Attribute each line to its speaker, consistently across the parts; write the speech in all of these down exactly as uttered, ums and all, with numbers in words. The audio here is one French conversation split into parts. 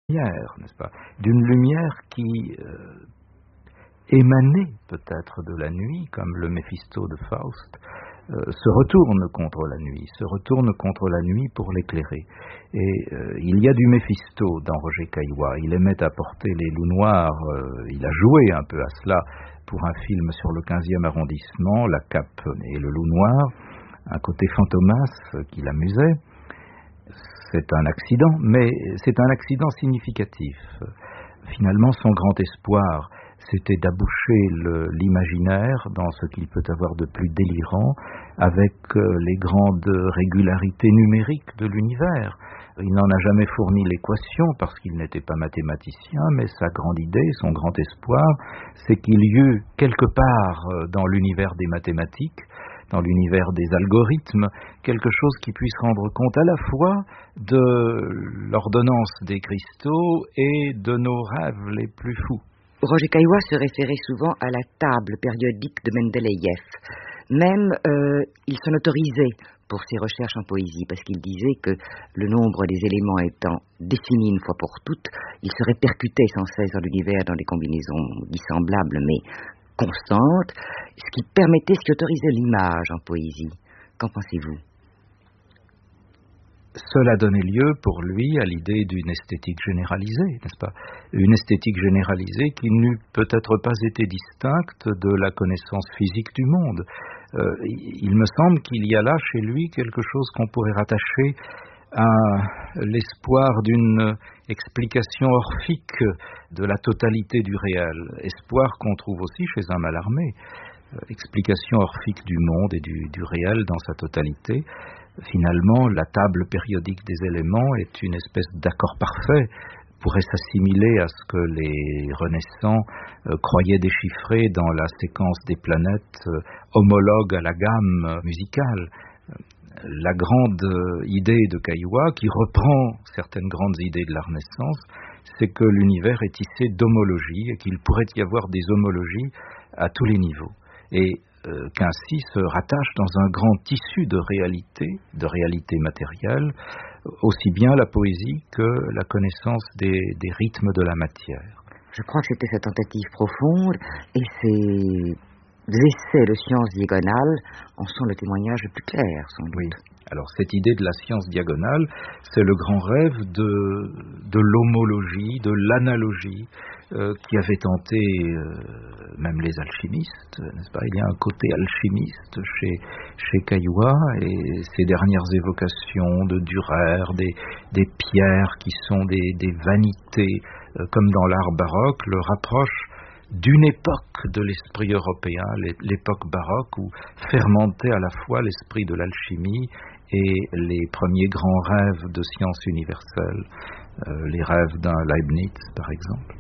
Speaker 1: lumière, n'est-ce pas? D'une lumière qui euh, émanait peut-être de la nuit, comme le Méphisto de Faust, euh, se retourne contre la nuit, se retourne contre la nuit pour l'éclairer. Et euh, il y a du Méphisto dans Roger Caillois. Il aimait apporter les loups noirs, euh, il a joué un peu à cela pour un film sur le quinzième arrondissement, La Cape et le loup noir, un côté fantomas qui l'amusait. C'est un accident, mais c'est un accident significatif. Finalement, son grand espoir, c'était d'aboucher l'imaginaire dans ce qu'il peut avoir de plus délirant avec les grandes régularités numériques de l'univers. Il n'en a jamais fourni l'équation parce qu'il n'était pas mathématicien, mais sa grande idée, son grand espoir, c'est qu'il y eut quelque part dans l'univers des mathématiques, dans l'univers des algorithmes, quelque chose qui puisse rendre compte à la fois de l'ordonnance des cristaux et de nos rêves les plus fous.
Speaker 2: Roger Caillois se référait souvent à la table périodique de Mendeleïev. Même, euh, il s'en autorisait pour ses recherches en poésie, parce qu'il disait que le nombre des éléments étant défini une fois pour toutes, il se répercutait sans cesse dans l'univers dans des combinaisons dissemblables, mais constantes, ce qui permettait, ce qui autorisait l'image en poésie. Qu'en pensez-vous?
Speaker 1: Cela donnait lieu pour lui à l'idée d'une esthétique généralisée, n'est-ce pas? Une esthétique généralisée qui n'eût peut-être pas été distincte de la connaissance physique du monde. Euh, il me semble qu'il y a là chez lui quelque chose qu'on pourrait rattacher à l'espoir d'une explication orphique de la totalité du réel, espoir qu'on trouve aussi chez un Mallarmé, euh, explication orphique du monde et du, du réel dans sa totalité. Finalement, la table périodique des éléments est une espèce d'accord parfait, pourrait s'assimiler à ce que les Renaissants euh, croyaient déchiffrer dans la séquence des planètes euh, homologue à la gamme euh, musicale. La grande euh, idée de Caillois, qui reprend certaines grandes idées de la Renaissance, c'est que l'univers est tissé d'homologies et qu'il pourrait y avoir des homologies à tous les niveaux. Et Euh, qu'ainsi se rattache dans un grand tissu de réalité, de réalité matérielle, aussi bien la poésie que la connaissance des, des rythmes de la matière.
Speaker 2: Je crois que c'était sa tentative profonde, et ses essais de science diagonale en sont le témoignage le plus clair, sans doute.
Speaker 1: Oui. Alors cette idée de la science diagonale, c'est le grand rêve de, de l'homologie, de l'analogie, euh, qui avait tenté euh, même les alchimistes, n'est-ce pas? Il y a un côté alchimiste chez, chez Caillois, et ces dernières évocations de Dürer, des, des pierres qui sont des, des vanités, euh, comme dans l'art baroque, le rapproche d'une époque de l'esprit européen, l'époque baroque, où fermentait à la fois l'esprit de l'alchimie et les premiers grands rêves de science universelle, euh, les rêves d'un Leibniz, par exemple.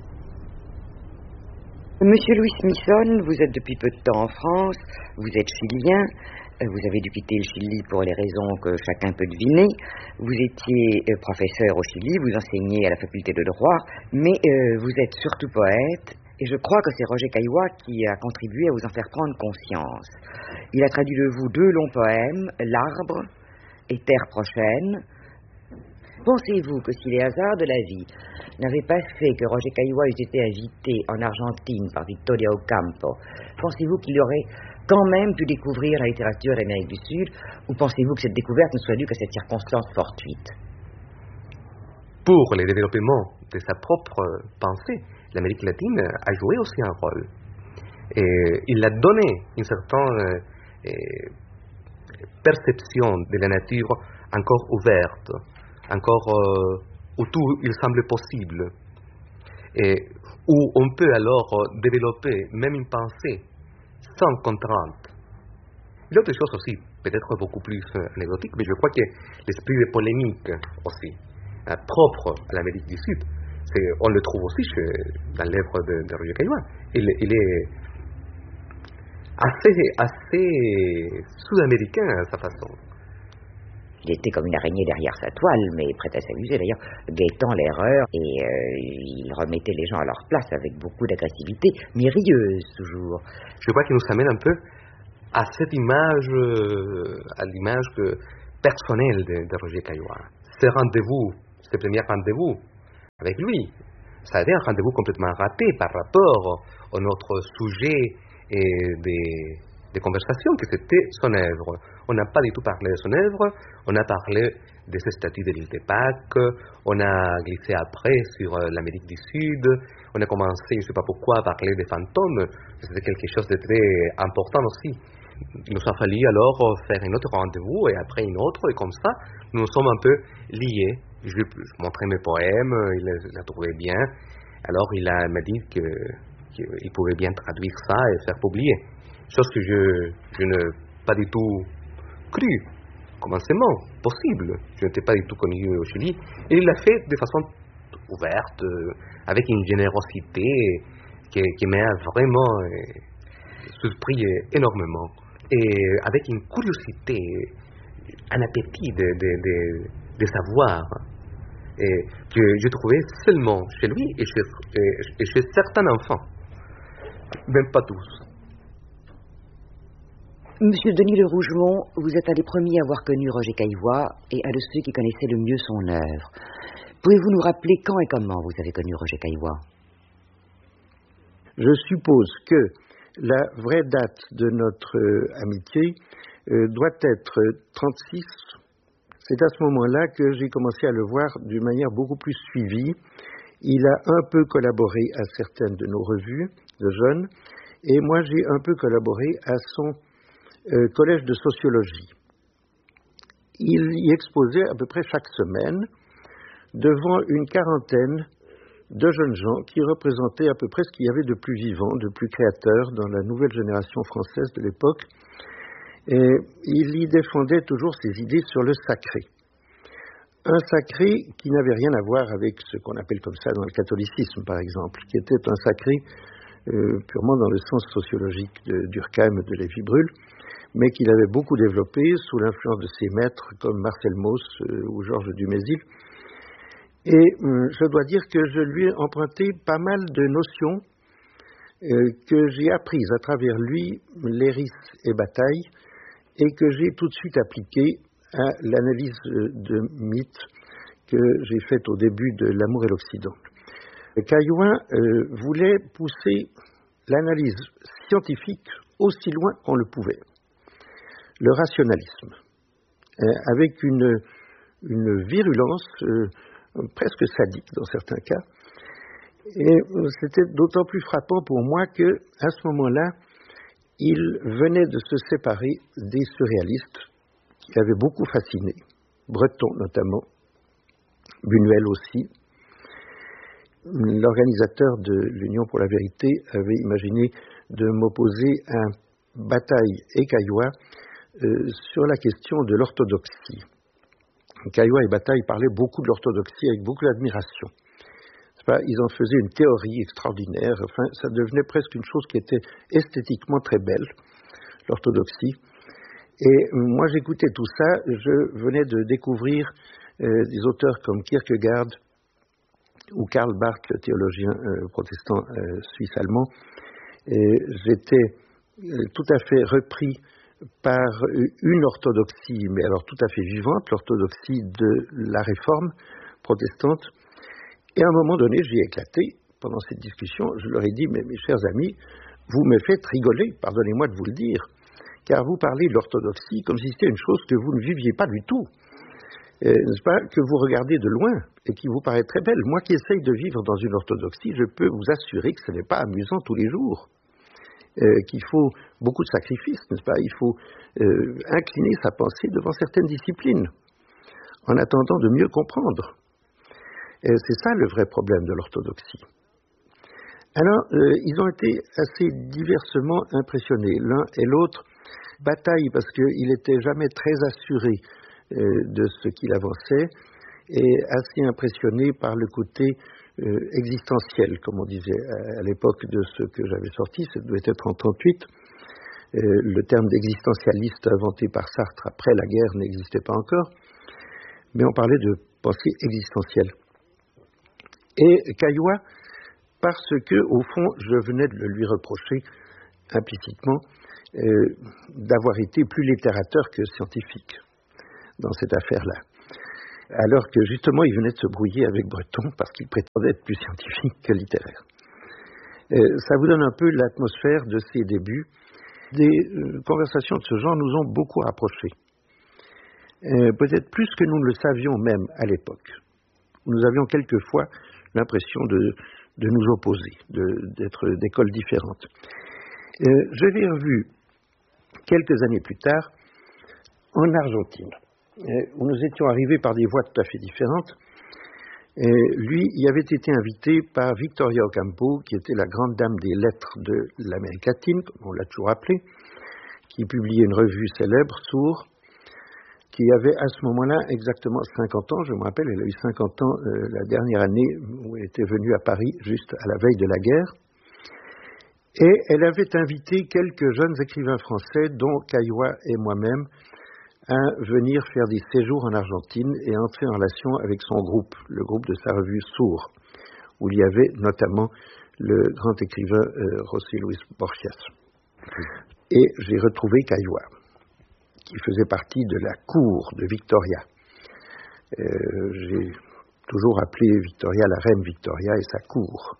Speaker 2: Monsieur Louis Smithson, vous êtes depuis peu de temps en France, vous êtes chilien, vous avez dû quitter le Chili pour les raisons que chacun peut deviner. Vous étiez professeur au Chili, vous enseignez à la faculté de droit, mais euh, vous êtes surtout poète. Et je crois que c'est Roger Caillois qui a contribué à vous en faire prendre conscience. Il a traduit de vous deux longs poèmes, L'Arbre et Terre prochaine. Pensez-vous que si les hasards de la vie n'avaient pas fait que Roger Caillois eût été invité en Argentine par Victoria Ocampo, pensez-vous qu'il aurait quand même pu découvrir la littérature d'Amérique du Sud, ou pensez-vous que cette découverte ne soit due qu'à cette circonstance fortuite?
Speaker 3: Pour le développement de sa propre pensée, l'Amérique latine a joué aussi un rôle. Et il a donné une certaine euh, perception de la nature encore ouverte, encore euh, où tout il semble possible, et où on peut alors développer même une pensée sans contrainte. L'autre chose aussi, peut-être beaucoup plus anecdotique, mais je crois que l'esprit de polémique aussi, euh, propre à l'Amérique du Sud, on le trouve aussi chez, dans l'œuvre de, de Roger Caillois. Il, il est assez, assez sud-américain à sa façon.
Speaker 2: Il était comme une araignée derrière sa toile, mais prêt à s'amuser d'ailleurs, guettant l'erreur, et euh, il remettait les gens à leur place avec beaucoup d'agressivité, mais rieuse toujours.
Speaker 3: Je crois qu'il nous amène un peu à cette image, à l'image que, personnelle de, de Roger Caillois. Ce rendez-vous, ce premier rendez-vous, avec lui. Ça a été un rendez-vous complètement raté par rapport à notre sujet et des, des conversations, que c'était son œuvre. On n'a pas du tout parlé de son œuvre, on a parlé de ses statues de l'île de Pâques, on a glissé après sur l'Amérique du Sud, on a commencé, je ne sais pas pourquoi, à parler des fantômes, c'était quelque chose de très important aussi. Il nous a fallu alors faire un autre rendez-vous et après un autre, et comme ça, nous sommes un peu liés. Je lui ai montré mes poèmes, il les a trouvés bien, alors il a, m'a dit que, qu'il pouvait bien traduire ça et faire publier. Chose que je, je n'ai pas du tout cru, commencement, possible. Je n'étais pas du tout connu au Chili. Et il l'a fait de façon ouverte, avec une générosité qui, qui m'a vraiment surpris énormément. Et avec une curiosité, un appétit de, de, de, de savoir, et que je trouvais seulement chez lui et chez, et, et chez certains enfants, même pas tous.
Speaker 2: Monsieur Denis Le Rougemont, vous êtes un des premiers à avoir connu Roger Caillois et un de ceux qui connaissaient le mieux son œuvre. Pouvez-vous nous rappeler quand et comment vous avez connu Roger Caillois?
Speaker 4: Je suppose que la vraie date de notre euh, amitié euh, doit être trente-six. C'est à ce moment-là que j'ai commencé à le voir d'une manière beaucoup plus suivie. Il a un peu collaboré à certaines de nos revues de jeunes, et moi j'ai un peu collaboré à son euh, collège de sociologie. Il y exposait à peu près chaque semaine devant une quarantaine de jeunes gens qui représentaient à peu près ce qu'il y avait de plus vivant, de plus créateur dans la nouvelle génération française de l'époque. Et il y défendait toujours ses idées sur le sacré. Un sacré qui n'avait rien à voir avec ce qu'on appelle comme ça dans le catholicisme, par exemple, qui était un sacré euh, purement dans le sens sociologique de Durkheim et de Lévi-Brühl, mais qu'il avait beaucoup développé sous l'influence de ses maîtres comme Marcel Mauss euh, ou Georges Dumézil. Et euh, je dois dire que je lui ai emprunté pas mal de notions euh, que j'ai apprises à travers lui, Léris et Bataille, et que j'ai tout de suite appliquées à l'analyse de mythes que j'ai faite au début de L'Amour et l'Occident. Caillois euh, voulait pousser l'analyse scientifique aussi loin qu'on le pouvait. Le rationalisme, euh, avec une, une virulence euh, presque sadique dans certains cas. Et c'était d'autant plus frappant pour moi que, à ce moment-là, il venait de se séparer des surréalistes qui avaient beaucoup fasciné, Breton notamment, Buñuel aussi. L'organisateur de l'Union pour la vérité avait imaginé de m'opposer à Bataille et Caillois euh, sur la question de l'orthodoxie. Caillois et Bataille parlaient beaucoup de l'orthodoxie avec beaucoup d'admiration. Ils en faisaient une théorie extraordinaire. Enfin, ça devenait presque une chose qui était esthétiquement très belle, l'orthodoxie. Et moi, j'écoutais tout ça. Je venais de découvrir euh, des auteurs comme Kierkegaard ou Karl Barth, le théologien euh, protestant euh, suisse-allemand. Et j'étais euh, tout à fait repris par une orthodoxie, mais alors tout à fait vivante, l'orthodoxie de la Réforme protestante. Et à un moment donné, j'ai éclaté pendant cette discussion. Je leur ai dit, mais mes chers amis, vous me faites rigoler, pardonnez-moi de vous le dire, car vous parlez de l'orthodoxie comme si c'était une chose que vous ne viviez pas du tout, euh, n'est-ce pas, que vous regardez de loin et qui vous paraît très belle. Moi qui essaye de vivre dans une orthodoxie, je peux vous assurer que ce n'est pas amusant tous les jours, euh, qu'il faut beaucoup de sacrifices, n'est-ce pas. Il faut euh, incliner sa pensée devant certaines disciplines, en attendant de mieux comprendre. Et c'est ça le vrai problème de l'orthodoxie. Alors, euh, ils ont été assez diversement impressionnés, l'un et l'autre. Bataille, parce qu'il n'était jamais très assuré euh, de ce qu'il avançait, et assez impressionné par le côté euh, existentiel, comme on disait à, à l'époque de ce que j'avais sorti, ça devait être en trente-huit. Euh, le terme d'existentialiste inventé par Sartre après la guerre n'existait pas encore, mais on parlait de pensée existentielle. Et Caillois, parce que, au fond, je venais de le lui reprocher implicitement euh, d'avoir été plus littérateur que scientifique dans cette affaire-là. alors que justement il venait de se brouiller avec Breton parce qu'il prétendait être plus scientifique que littéraire. Euh, ça vous donne un peu l'atmosphère de ses débuts. Des euh, conversations de ce genre nous ont beaucoup rapprochés. Euh, peut-être plus que nous ne le savions même à l'époque. Nous avions quelquefois l'impression de, de nous opposer, de, d'être d'écoles différentes. Euh, je l'ai revu quelques années plus tard en Argentine, euh, où nous étions arrivés par des voies tout à fait différentes. Et lui, il avait été invité par Victoria Ocampo, qui était la grande dame des lettres de l'Amérique latine, comme on l'a toujours appelée, qui publiait une revue célèbre, Sourd, qui avait à ce moment-là exactement cinquante ans. Je me rappelle, elle a eu cinquante ans euh, la dernière année où elle était venue à Paris, juste à la veille de la guerre. Et elle avait invité quelques jeunes écrivains français, dont Caillois et moi-même, à venir faire des séjours en Argentine et entrer en relation avec son groupe, le groupe de sa revue Sourd, où il y avait notamment le grand écrivain euh, José Luis Borges. Et j'ai retrouvé Caillois, qui faisait partie de la cour de Victoria. Euh, j'ai toujours appelé Victoria la reine Victoria et sa cour.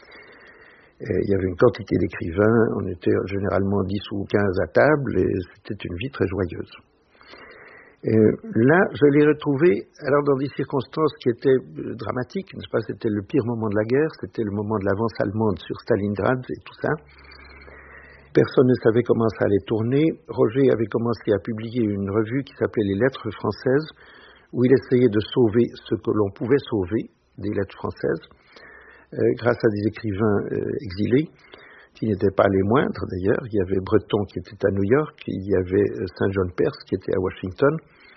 Speaker 4: Et il y avait une quantité d'écrivains, on était généralement dix ou quinze à table, et c'était une vie très joyeuse. Et là, je l'ai retrouvé, alors dans des circonstances qui étaient dramatiques, n'est-ce pas? C'était le pire moment de la guerre, c'était le moment de l'avance allemande sur Stalingrad et tout ça. Personne ne savait comment ça allait tourner. Roger avait commencé à publier une revue qui s'appelait Les Lettres françaises, où il essayait de sauver ce que l'on pouvait sauver des lettres françaises, euh, grâce à des écrivains euh, exilés, qui n'étaient pas les moindres d'ailleurs. Il y avait Breton qui était à New York, il y avait Saint John Perse qui était à Washington,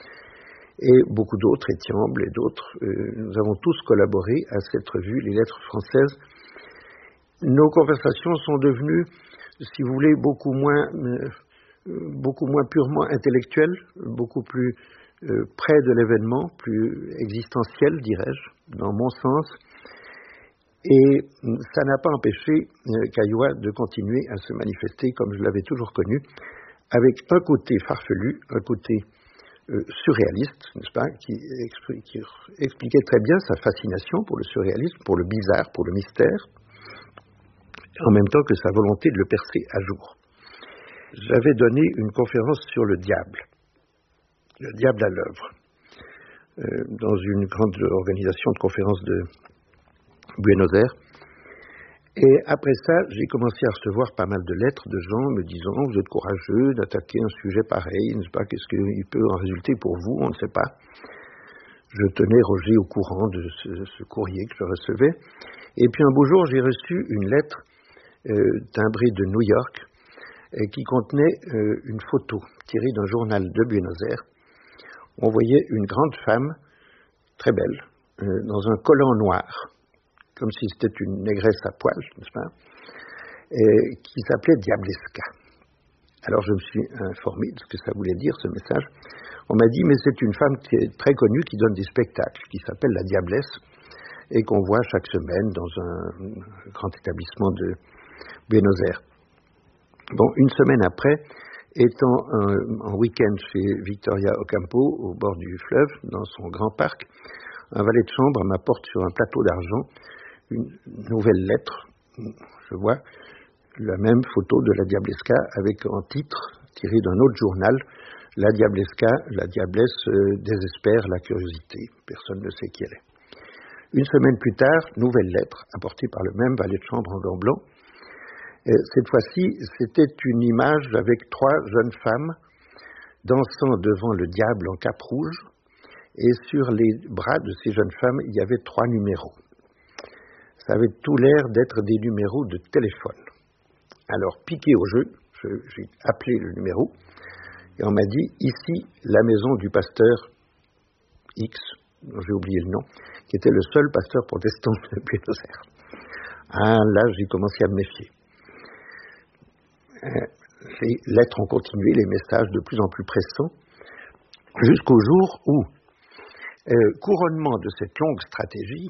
Speaker 4: et beaucoup d'autres, Étiamble et d'autres. Euh, nous avons tous collaboré à cette revue, Les Lettres françaises. Nos conversations sont devenues, si vous voulez, beaucoup moins, euh, beaucoup moins purement intellectuelles, beaucoup plus euh, près de l'événement, plus existentielles, dirais-je, dans mon sens. Et ça n'a pas empêché euh, Caillois de continuer à se manifester comme je l'avais toujours connu, avec un côté farfelu, un côté euh, surréaliste, n'est-ce pas, qui, expri- qui expliquait très bien sa fascination pour le surréalisme, pour le bizarre, pour le mystère, en même temps que sa volonté de le percer à jour. J'avais donné une conférence sur le diable, le diable à l'œuvre, euh, dans une grande organisation de conférences de Buenos Aires. Et après ça, j'ai commencé à recevoir pas mal de lettres de gens me disant « Vous êtes courageux d'attaquer un sujet pareil, n'est-ce pas? Qu'est-ce qu'il peut en résulter pour vous? On ne sait pas. » Je tenais Roger au courant de ce, ce courrier que je recevais. Et puis un beau jour, j'ai reçu une lettre euh, timbrée de New York euh, qui contenait euh, une photo tirée d'un journal de Buenos Aires. On voyait une grande femme, très belle, euh, dans un collant noir, comme si c'était une négresse à poil, n'est-ce pas, et qui s'appelait Diablesca. Alors je me suis informé de ce que ça voulait dire, ce message. On m'a dit, mais c'est une femme qui est très connue, qui donne des spectacles, qui s'appelle la Diablesse, et qu'on voit chaque semaine dans un grand établissement de Buenos Aires. Bon, une semaine après, étant en week-end chez Victoria Ocampo, au bord du fleuve, dans son grand parc, un valet de chambre m'apporte sur un plateau d'argent une nouvelle lettre. Je vois la même photo de la Diablesca avec en titre, tiré d'un autre journal, « La Diablesca, la Diablesse euh, désespère la curiosité ». Personne ne sait qui elle est. Une semaine plus tard, nouvelle lettre, apportée par le même valet de chambre en gants blancs. Et cette fois-ci, c'était une image avec trois jeunes femmes dansant devant le diable en cape rouge. Et sur les bras de ces jeunes femmes, il y avait trois numéros. Ça avait tout l'air d'être des numéros de téléphone. Alors, piqué au jeu, je, j'ai appelé le numéro, et on m'a dit, ici, la maison du pasteur X, dont j'ai oublié le nom, qui était le seul pasteur protestant de Buenos Aires. Ah, là, j'ai commencé à me méfier. Les lettres ont continué, les messages de plus en plus pressants, jusqu'au jour où, euh, couronnement de cette longue stratégie,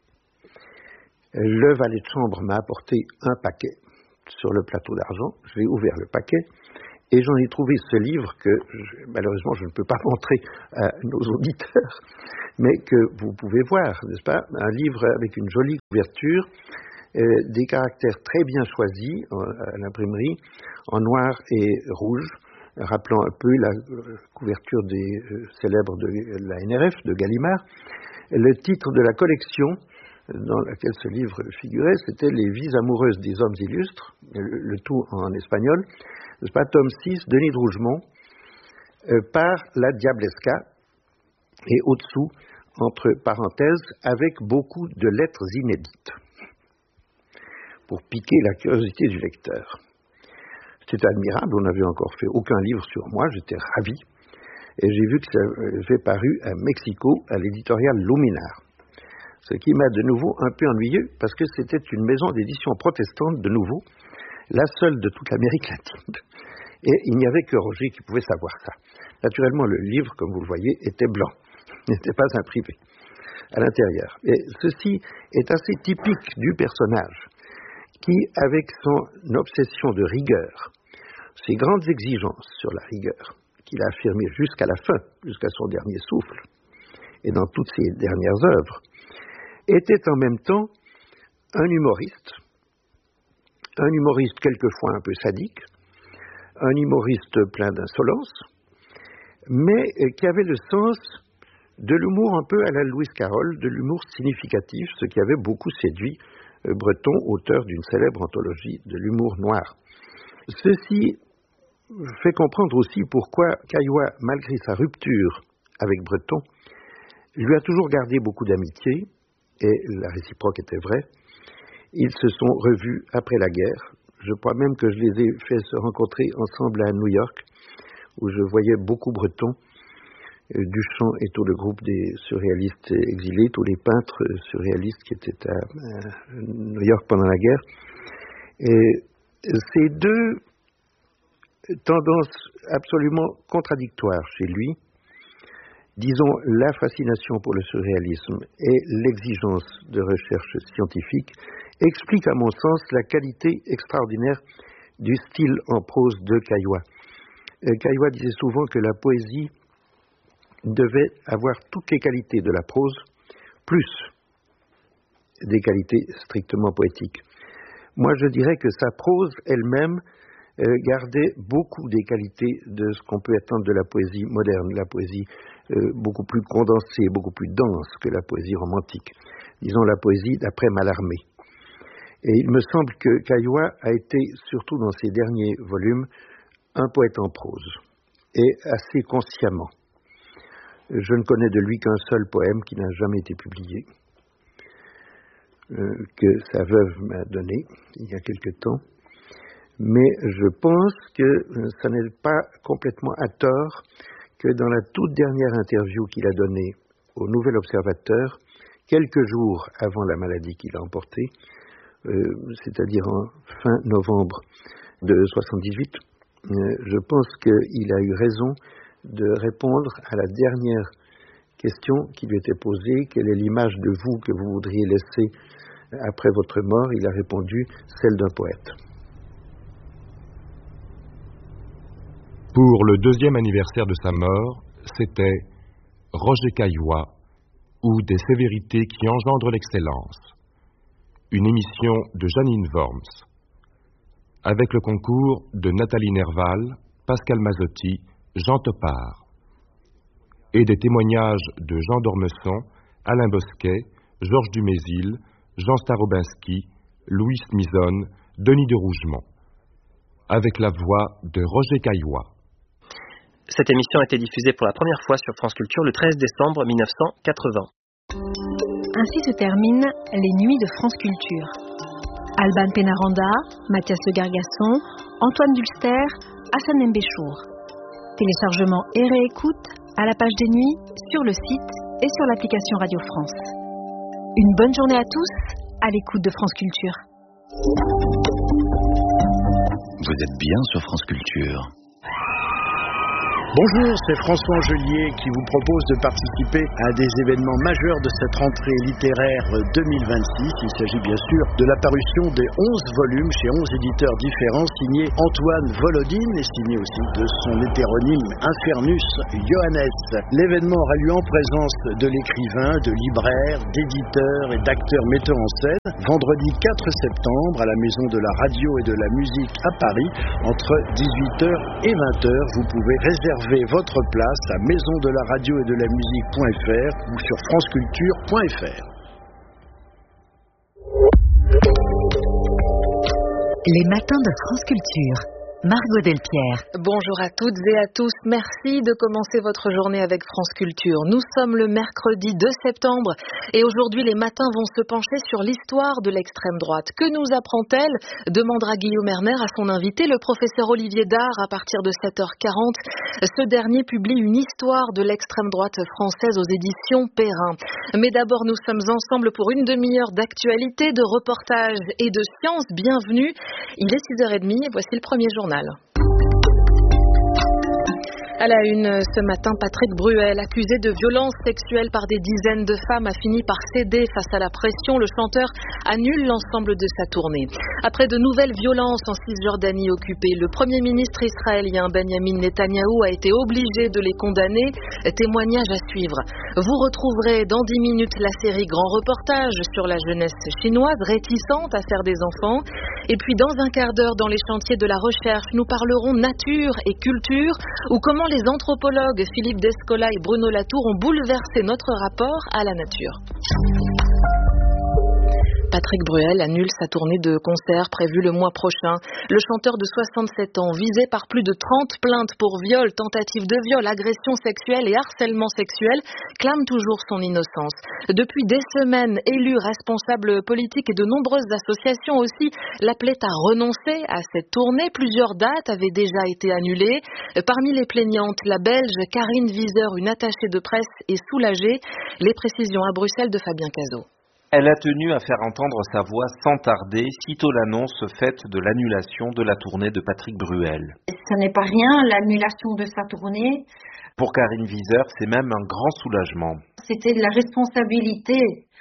Speaker 4: le valet de chambre m'a apporté un paquet sur le plateau d'argent. J'ai ouvert le paquet Et j'en ai trouvé ce livre que, je, malheureusement, je ne peux pas montrer à nos auditeurs, mais que vous pouvez voir, n'est-ce pas? Un livre avec une jolie couverture, euh, des caractères très bien choisis en, à l'imprimerie, en noir et rouge, rappelant un peu la euh, couverture des euh, célèbres de la N R F, de Gallimard. Le titre de la collection dans laquelle ce livre figurait, c'était « Les vies amoureuses des hommes illustres », le, le tout en espagnol, n'est-ce pas, tome six, Denis de Rougemont, euh, par la Diablesca, et au-dessous, entre parenthèses, avec beaucoup de lettres inédites, pour piquer la curiosité du lecteur. C'était admirable, on n'avait encore fait aucun livre sur moi, j'étais ravi, et j'ai vu que ça avait paru à Mexico, à l'éditorial Luminar. Ce qui m'a de nouveau un peu ennuyeux, parce que c'était une maison d'édition protestante, de nouveau, la seule de toute l'Amérique latine. Et il n'y avait que Roger qui pouvait savoir ça. Naturellement, le livre, comme vous le voyez, était blanc, n'était pas imprivé à l'intérieur. Et ceci est assez typique du personnage, qui, avec son obsession de rigueur, ses grandes exigences sur la rigueur, qu'il a affirmées jusqu'à la fin, jusqu'à son dernier souffle, et dans toutes ses dernières œuvres, était en même temps un humoriste, un humoriste quelquefois un peu sadique, un humoriste plein d'insolence, mais qui avait le sens de l'humour un peu à la Louis Carroll, de l'humour significatif, ce qui avait beaucoup séduit Breton, auteur d'une célèbre anthologie de l'humour noir. Ceci fait comprendre aussi pourquoi Caillois, malgré sa rupture avec Breton, lui a toujours gardé beaucoup d'amitié, et la réciproque était vraie. Ils se sont revus après la guerre. Je crois même que je les ai fait se rencontrer ensemble à New York, où je voyais beaucoup Breton, Duchamp et tout le groupe des surréalistes exilés, tous les peintres surréalistes qui étaient à, à New York pendant la guerre. Et ces deux tendances absolument contradictoires chez lui, disons la fascination pour le surréalisme et l'exigence de recherche scientifique, expliquent à mon sens la qualité extraordinaire du style en prose de Caillois. Caillois disait souvent que la poésie devait avoir toutes les qualités de la prose, plus des qualités strictement poétiques. Moi, je dirais que sa prose elle-même euh, gardait beaucoup des qualités de ce qu'on peut attendre de la poésie moderne, la poésie euh, beaucoup plus condensée, beaucoup plus dense que la poésie romantique. Disons la poésie d'après Mallarmé. Et il me semble que Caillois a été, surtout dans ses derniers volumes, un poète en prose, et assez consciemment. Je ne connais de lui qu'un seul poème qui n'a jamais été publié, euh, que sa veuve m'a donné il y a quelque temps. Mais je pense que euh, ça n'est pas complètement à tort que dans la toute dernière interview qu'il a donnée au Nouvel Observateur, quelques jours avant la maladie qu'il a emportée, euh, c'est-à-dire en fin novembre de soixante-dix-huit, euh, je pense qu'il a eu raison de répondre à la dernière question qui lui était posée, quelle est l'image de vous que vous voudriez laisser après votre mort? Il a répondu, celle d'un poète.
Speaker 5: Pour le deuxième anniversaire de sa mort, c'était Roger Caillois ou des sévérités qui engendrent l'excellence, une émission de Janine Worms, avec le concours de Nathalie Nerval, Pascal Mazzotti, Jean Topard, et des témoignages de Jean d'Ormesson, Alain Bosquet, Georges Dumézil, Jean Starobinski, Louis Smison, Denis de Rougemont, avec la voix de Roger Caillois.
Speaker 6: Cette émission a été diffusée pour la première fois sur France Culture le treize décembre mille neuf cent quatre-vingts.
Speaker 7: Ainsi se terminent les nuits de France Culture. Alban Pénaranda, Mathias Le Gargasson, Antoine Dulster, Hassan Mbéchour. Téléchargement et réécoute à la page des nuits, sur le site et sur l'application Radio France. Une bonne journée à tous, à l'écoute de France Culture.
Speaker 8: Vous êtes bien sur France Culture. Bonjour, c'est François Angelier qui vous propose de participer à des événements majeurs de cette rentrée littéraire deux mille vingt-six. Il s'agit bien sûr de la parution des onze volumes chez onze éditeurs différents, signés Antoine Volodine et signé aussi de son hétéronyme Infernus Johannes. L'événement aura lieu en présence de l'écrivain, de libraires, d'éditeurs et d'acteurs metteurs en scène, vendredi quatre septembre à la Maison de la Radio et de la Musique à Paris, entre dix-huit heures et vingt heures. Vous pouvez réserver votre place à maison de la radio et de la musique.fr ou sur franceculture point f r.
Speaker 9: Les matins de France Culture. Margot Delpierre.
Speaker 10: Bonjour à toutes et à tous. Merci de commencer votre journée avec France Culture. Nous sommes le mercredi deux septembre et aujourd'hui les matins vont se pencher sur l'histoire de l'extrême droite. Que nous apprend-elle ? Demandera Guillaume Erner à son invité, le professeur Olivier Dard, à partir de sept heures quarante. Ce dernier publie une histoire de l'extrême droite française aux éditions Perrin. Mais d'abord, nous sommes ensemble pour une demi-heure d'actualité, de reportage et de science. Bienvenue. Il est six heures trente et voici le premier journal. À la une ce matin, Patrick Bruel, accusé de violences sexuelles par des dizaines de femmes, a fini par céder face à la pression. Le chanteur annule l'ensemble de sa tournée. Après de nouvelles violences en Cisjordanie occupée, le premier ministre israélien Benjamin Netanyahou a été obligé de les condamner. Témoignage à suivre. Vous retrouverez dans dix minutes la série Grand Reportage sur la jeunesse chinoise réticente à faire des enfants. Et puis dans un quart d'heure, dans les chantiers de la recherche, nous parlerons nature et culture, ou comment les anthropologues Philippe Descola et Bruno Latour ont bouleversé notre rapport à la nature. Patrick Bruel annule sa tournée de concerts prévue le mois prochain. Le chanteur de soixante-sept ans, visé par plus de trente plaintes pour viol, tentative de viol, agression sexuelle et harcèlement sexuel, clame toujours son innocence. Depuis des semaines, élus, responsables politiques et de nombreuses associations aussi l'appelaient à renoncer à cette tournée. Plusieurs dates avaient déjà été annulées. Parmi les plaignantes, la Belge Karine Wieser, une attachée de presse, est soulagée. Les précisions à Bruxelles de Fabien Cazot.
Speaker 11: Elle a tenu à faire entendre sa voix sans tarder, sitôt l'annonce faite de l'annulation de la tournée de Patrick Bruel.
Speaker 12: Ce n'est pas rien, l'annulation de sa tournée.
Speaker 11: Pour Karine Wieser, c'est même un grand soulagement.
Speaker 12: C'était de la responsabilité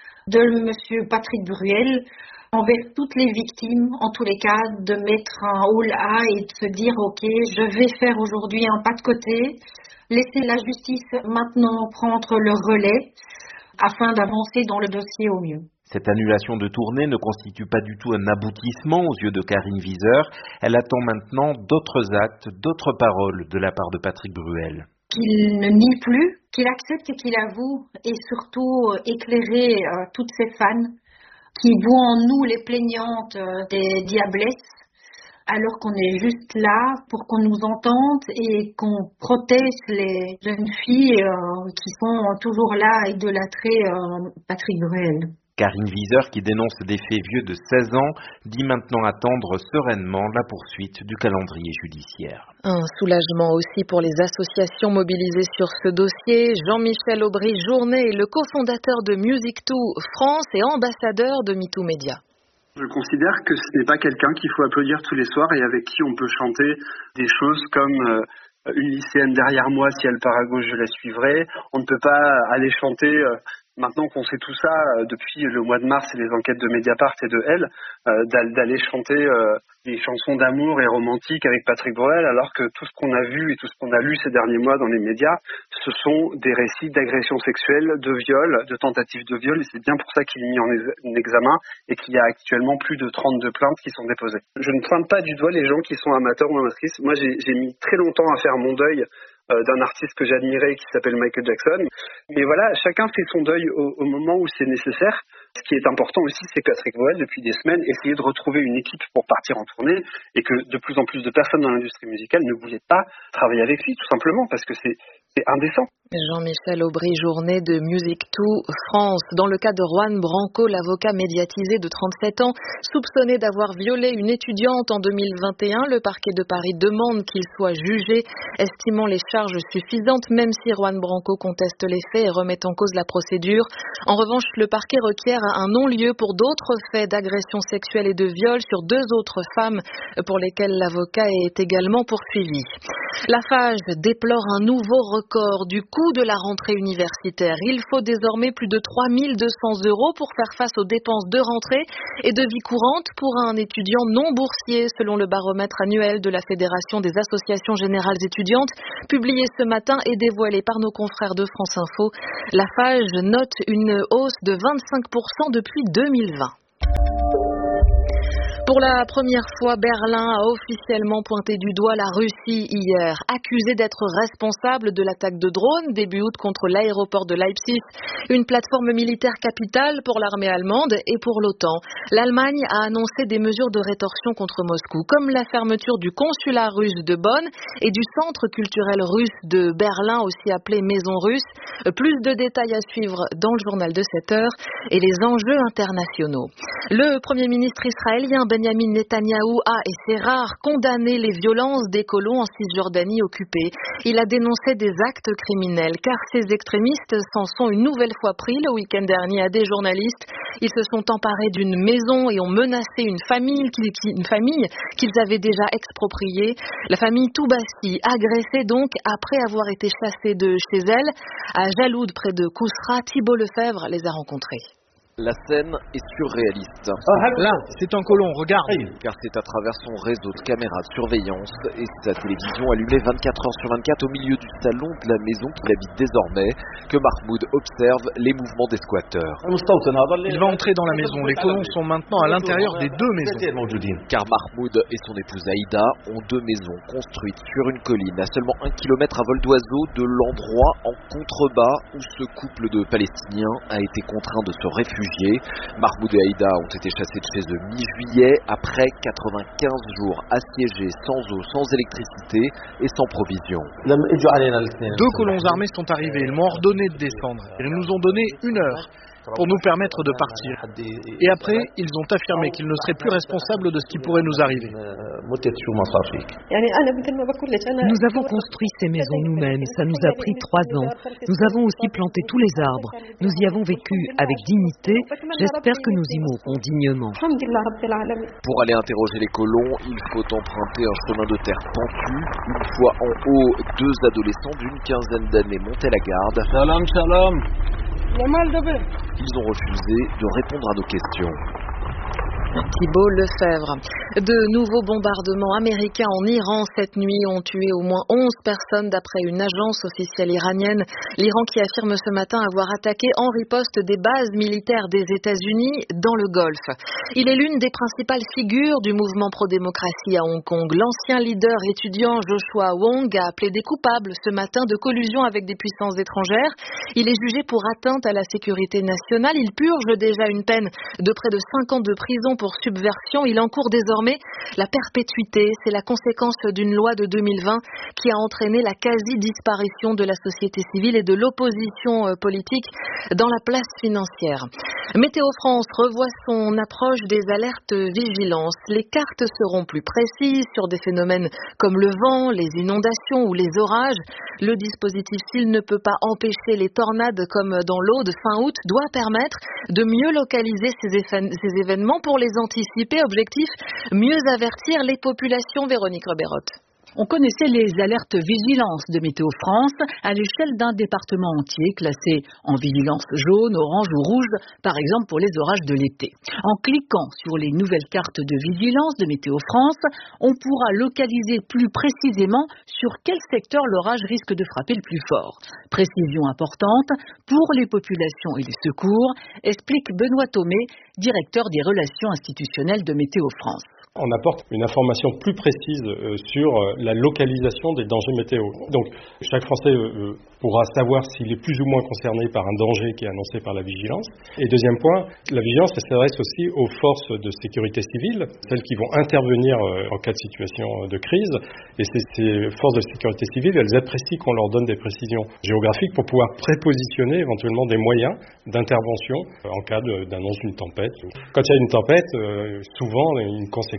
Speaker 12: de M. Patrick Bruel envers toutes les victimes, en tous les cas, de mettre un haut là et de se dire « Ok, je vais faire aujourd'hui un pas de côté, laisser la justice maintenant prendre le relais ». afin d'avancer dans le dossier au mieux.
Speaker 11: Cette annulation de tournée ne constitue pas du tout un aboutissement aux yeux de Karine Wieser. Elle attend maintenant d'autres actes, d'autres paroles de la part de Patrick Bruel.
Speaker 12: Qu'il ne nie plus, qu'il accepte et qu'il avoue, et surtout euh, éclairer euh, toutes ces fans qui voient en nous les plaignantes euh, des diablesses, alors qu'on est juste là pour qu'on nous entende et qu'on protège les jeunes filles euh, qui sont toujours là à idolâtrer euh, Patrick Bruel.
Speaker 11: Karine Wieser, qui dénonce des faits vieux de seize ans, dit maintenant attendre sereinement la poursuite du calendrier judiciaire.
Speaker 10: Un soulagement aussi pour les associations mobilisées sur ce dossier. Jean-Michel Aubry-Journet est le cofondateur de Music deux France et ambassadeur de MeToo Média.
Speaker 13: Je considère que ce n'est pas quelqu'un qu'il faut applaudir tous les soirs et avec qui on peut chanter des choses comme euh, une lycéenne derrière moi, si elle part à gauche, je la suivrai. On ne peut pas aller chanter, euh, maintenant qu'on sait tout ça, euh, depuis le mois de mars et les enquêtes de Mediapart et de Elle, euh, d'aller chanter euh, des chansons d'amour et romantiques avec Patrick Bruel, alors que tout ce qu'on a vu et tout ce qu'on a lu ces derniers mois dans les médias, ce sont des récits d'agressions sexuelles, de viols, de tentatives de viol, et c'est bien pour ça qu'il est mis en examen et qu'il y a actuellement plus de trente-deux plaintes qui sont déposées. Je ne pointe pas du doigt les gens qui sont amateurs ou amatrices. Moi, j'ai, j'ai mis très longtemps à faire mon deuil euh, d'un artiste que j'admirais qui s'appelle Michael Jackson. Mais voilà, chacun fait son deuil au, au moment où c'est nécessaire. Ce qui est important aussi, c'est que Patrick Bruel, depuis des semaines, essayait de retrouver une équipe pour partir en tournée et que de plus en plus de personnes dans l'industrie musicale ne voulaient pas travailler avec lui, tout simplement, parce que c'est, c'est indécent.
Speaker 10: Jean-Michel Aubry-Journet de Music deux France. Dans le cas de Juan Branco, l'avocat médiatisé de trente-sept ans, soupçonné d'avoir violé une étudiante en deux mille vingt et un, le parquet de Paris demande qu'il soit jugé, estimant les charges suffisantes, même si Juan Branco conteste les faits et remet en cause la procédure. En revanche, le parquet requiert un non-lieu pour d'autres faits d'agression sexuelle et de viol sur deux autres femmes pour lesquelles l'avocat est également poursuivi. La Fage déplore un nouveau record du coût de la rentrée universitaire. Il faut désormais plus de trois mille deux cents euros pour faire face aux dépenses de rentrée et de vie courante pour un étudiant non boursier, selon le baromètre annuel de la Fédération des associations générales étudiantes, publié ce matin et dévoilé par nos confrères de France Info. La Fage note une hausse de vingt-cinq pour cent depuis deux mille vingt. Pour la première fois, Berlin a officiellement pointé du doigt la Russie hier, accusée d'être responsable de l'attaque de drones début août contre l'aéroport de Leipzig, une plateforme militaire capitale pour l'armée allemande et pour l'OTAN. L'Allemagne a annoncé des mesures de rétorsion contre Moscou, comme la fermeture du consulat russe de Bonn et du centre culturel russe de Berlin, aussi appelé Maison russe. Plus de détails à suivre dans le journal de sept heures et les enjeux internationaux. Le Premier ministre israélien Benjamin Netanyahou a, et c'est rare, condamné les violences des colons en Cisjordanie occupée. Il a dénoncé des actes criminels, car ces extrémistes s'en sont une nouvelle fois pris le week-end dernier à des journalistes. Ils se sont emparés d'une maison et ont menacé une famille, une famille qu'ils avaient déjà expropriée. La famille Toubassi, agressée donc après avoir été chassée de chez elle. À Jaloud, près de Kousra, Thibault Lefebvre les a rencontrés.
Speaker 14: La scène est surréaliste.
Speaker 15: Là, c'est un colon, regarde.
Speaker 14: Car c'est à travers son réseau de caméras de surveillance et sa télévision allumée vingt-quatre heures sur vingt-quatre au milieu du salon de la maison qu'il habite désormais que Mahmoud observe les mouvements des squatteurs.
Speaker 15: Il va entrer dans la maison. Les colons sont maintenant à l'intérieur des deux maisons.
Speaker 14: Car Mahmoud et son épouse Aïda ont deux maisons construites sur une colline à seulement un kilomètre à vol d'oiseau de l'endroit en contrebas où ce couple de Palestiniens a été contraint de se réfugier. Mahmoud et Aïda ont été chassés de chez eux mi-juillet après quatre-vingt-quinze jours assiégés sans eau, sans électricité et sans provision.
Speaker 15: Deux colons armés sont arrivés, ils m'ont ordonné de descendre. Ils nous ont donné une heure pour nous permettre de partir. Et après, ils ont affirmé qu'ils ne seraient plus responsables de ce qui pourrait nous arriver.
Speaker 16: Nous avons construit ces maisons nous-mêmes, ça nous a pris trois ans. Nous avons aussi planté tous les arbres. Nous y avons vécu avec dignité. J'espère que nous y mourrons dignement.
Speaker 14: Pour aller interroger les colons, il faut emprunter un chemin de terre pentu. Une fois en haut, deux adolescents d'une quinzaine d'années montaient la garde.
Speaker 15: Salam, salam.
Speaker 14: Ils ont refusé de répondre à nos questions.
Speaker 10: Thibault Lefebvre. De nouveaux bombardements américains en Iran cette nuit ont tué au moins onze personnes d'après une agence officielle iranienne. L'Iran qui affirme ce matin avoir attaqué en riposte des bases militaires des États-Unis dans le Golfe. Il est l'une des principales figures du mouvement pro-démocratie à Hong Kong. L'ancien leader étudiant Joshua Wong a plaidé coupable ce matin de collusion avec des puissances étrangères. Il est jugé pour atteinte à la sécurité nationale. Il purge déjà une peine de près de cinq ans de prison pour subversion. Il encourt désormais la perpétuité. C'est la conséquence d'une loi de deux mille vingt qui a entraîné la quasi-disparition de la société civile et de l'opposition politique dans la place financière. Météo France revoit son approche des alertes vigilance. Les cartes seront plus précises sur des phénomènes comme le vent, les inondations ou les orages. Le dispositif, s'il ne peut pas empêcher les tornades comme dans l'Aude fin août, doit permettre de mieux localiser ces, ces événements pour les anticiper. Objectif, mieux avertir les populations. Véronique Reberotte.
Speaker 17: On connaissait les alertes vigilance de Météo France à l'échelle d'un département entier classé en vigilance jaune, orange ou rouge, par exemple pour les orages de l'été. En cliquant sur les nouvelles cartes de vigilance de Météo France, on pourra localiser plus précisément sur quel secteur l'orage risque de frapper le plus fort. Précision importante pour les populations et les secours, explique Benoît Thomé, directeur des relations institutionnelles de Météo France.
Speaker 18: On apporte une information plus précise euh, sur euh, la localisation des dangers météo. Donc, chaque Français euh, pourra savoir s'il est plus ou moins concerné par un danger qui est annoncé par la vigilance. Et deuxième point, la vigilance elle s'adresse aussi aux forces de sécurité civile, celles qui vont intervenir euh, en cas de situation de crise. Et ces, ces forces de sécurité civile, elles apprécient qu'on leur donne des précisions géographiques pour pouvoir prépositionner éventuellement des moyens d'intervention euh, en cas de, d'annonce d'une tempête. Quand il y a une tempête, euh, souvent une conséquence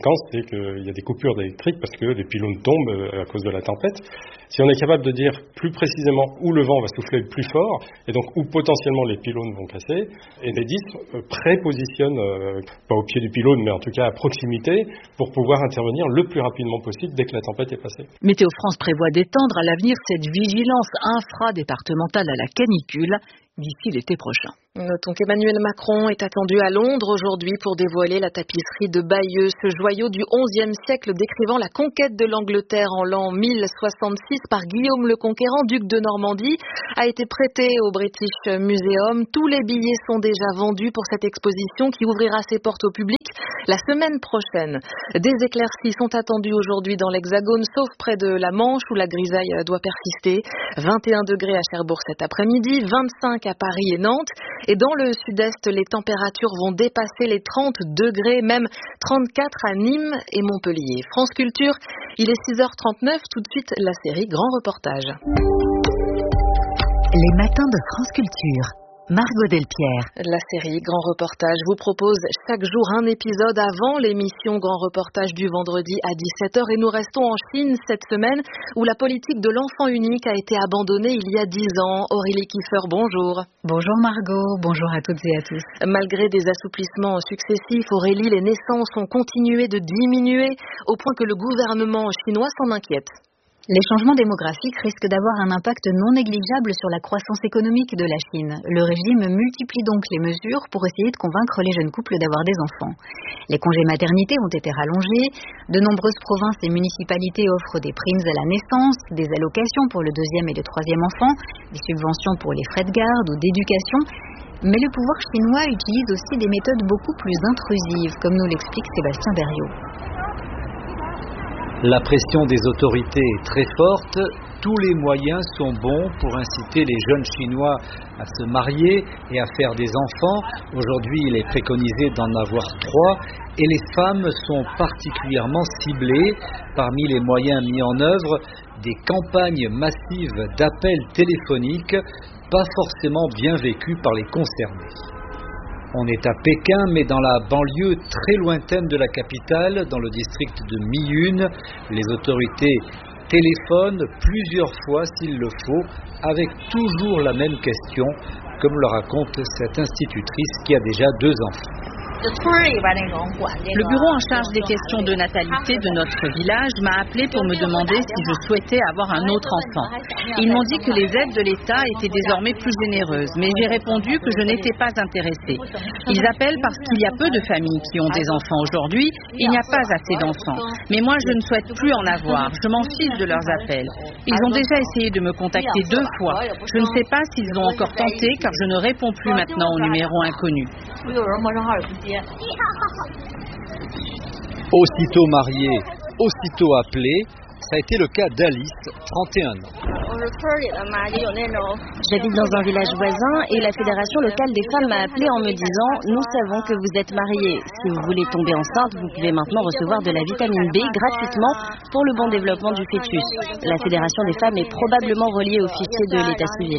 Speaker 18: conséquence, c'est qu'il y a des coupures électriques parce que les pylônes tombent à cause de la tempête. Si on est capable de dire plus précisément où le vent va souffler le plus fort, et donc où potentiellement les pylônes vont casser, Enedis prépositionne, euh, pas au pied du pylône, mais en tout cas à proximité, pour pouvoir intervenir le plus rapidement possible dès que la tempête est passée.
Speaker 17: Météo France prévoit d'étendre à l'avenir cette vigilance infradépartementale à la canicule d'ici l'été prochain.
Speaker 10: Notons qu'Emmanuel Macron est attendu à Londres aujourd'hui pour dévoiler la tapisserie de Bayeux, ce joyau du onzième siècle décrivant la conquête de l'Angleterre en l'an mille soixante-six par Guillaume le Conquérant, duc de Normandie, a été prêté au British Museum. Tous les billets sont déjà vendus pour cette exposition qui ouvrira ses portes au public la semaine prochaine. Des éclaircies sont attendues aujourd'hui dans l'Hexagone, sauf près de la Manche où la grisaille doit persister. vingt et un degrés à Cherbourg cet après-midi, vingt-cinq à Paris et Nantes. Et dans le sud-est, les températures vont dépasser les trente degrés, même trente-quatre à Nîmes et Montpellier. France Culture, il est six heures trente-neuf, tout de suite la série Grand Reportage.
Speaker 9: Les matins de France Culture. Margot Delpierre.
Speaker 10: La série Grand Reportage vous propose chaque jour un épisode avant l'émission Grand Reportage du vendredi à dix-sept heures et nous restons en Chine cette semaine où la politique de l'enfant unique a été abandonnée il y a dix ans. Aurélie Kiefer, bonjour.
Speaker 19: Bonjour Margot, bonjour à toutes et à tous.
Speaker 10: Malgré des assouplissements successifs, Aurélie, les naissances ont continué de diminuer au point que le gouvernement chinois s'en inquiète.
Speaker 19: Les changements démographiques risquent d'avoir un impact non négligeable sur la croissance économique de la Chine. Le régime multiplie donc les mesures pour essayer de convaincre les jeunes couples d'avoir des enfants. Les congés maternité ont été rallongés, de nombreuses provinces et municipalités offrent des primes à la naissance, des allocations pour le deuxième et le troisième enfant, des subventions pour les frais de garde ou d'éducation. Mais le pouvoir chinois utilise aussi des méthodes beaucoup plus intrusives, comme nous l'explique Sébastien Berriot.
Speaker 1: La pression des autorités est très forte, tous les moyens sont bons pour inciter les jeunes Chinois à se marier et à faire des enfants. Aujourd'hui, il est préconisé d'en avoir trois et les femmes sont particulièrement ciblées. Parmi les moyens mis en œuvre, des campagnes massives d'appels téléphoniques, pas forcément bien vécues par les concernés. On est à Pékin, mais dans la banlieue très lointaine de la capitale, dans le district de Miyun, les autorités téléphonent plusieurs fois s'il le faut, avec toujours la même question, comme le raconte cette institutrice qui a déjà deux enfants.
Speaker 20: Le bureau en charge des questions de natalité de notre village m'a appelé pour me demander si je souhaitais avoir un autre enfant. Ils m'ont dit que les aides de l'État étaient désormais plus généreuses, mais j'ai répondu que je n'étais pas intéressée. Ils appellent parce qu'il y a peu de familles qui ont des enfants aujourd'hui, il n'y a pas assez d'enfants. Mais moi je ne souhaite plus en avoir, je m'en fiche de leurs appels. Ils ont déjà essayé de me contacter deux fois. Je ne sais pas s'ils ont encore tenté car je ne réponds plus maintenant au numéro inconnu.
Speaker 1: Aussitôt mariée, aussitôt appelée, ça a été le cas d'Alice, trente et un ans.
Speaker 21: J'habite dans un village voisin et la fédération locale des femmes m'a appelé en me disant « Nous savons que vous êtes mariée. Si vous voulez tomber enceinte, vous pouvez maintenant recevoir de la vitamine B gratuitement pour le bon développement du fœtus. » La fédération des femmes est probablement reliée au fichier de l'état civil.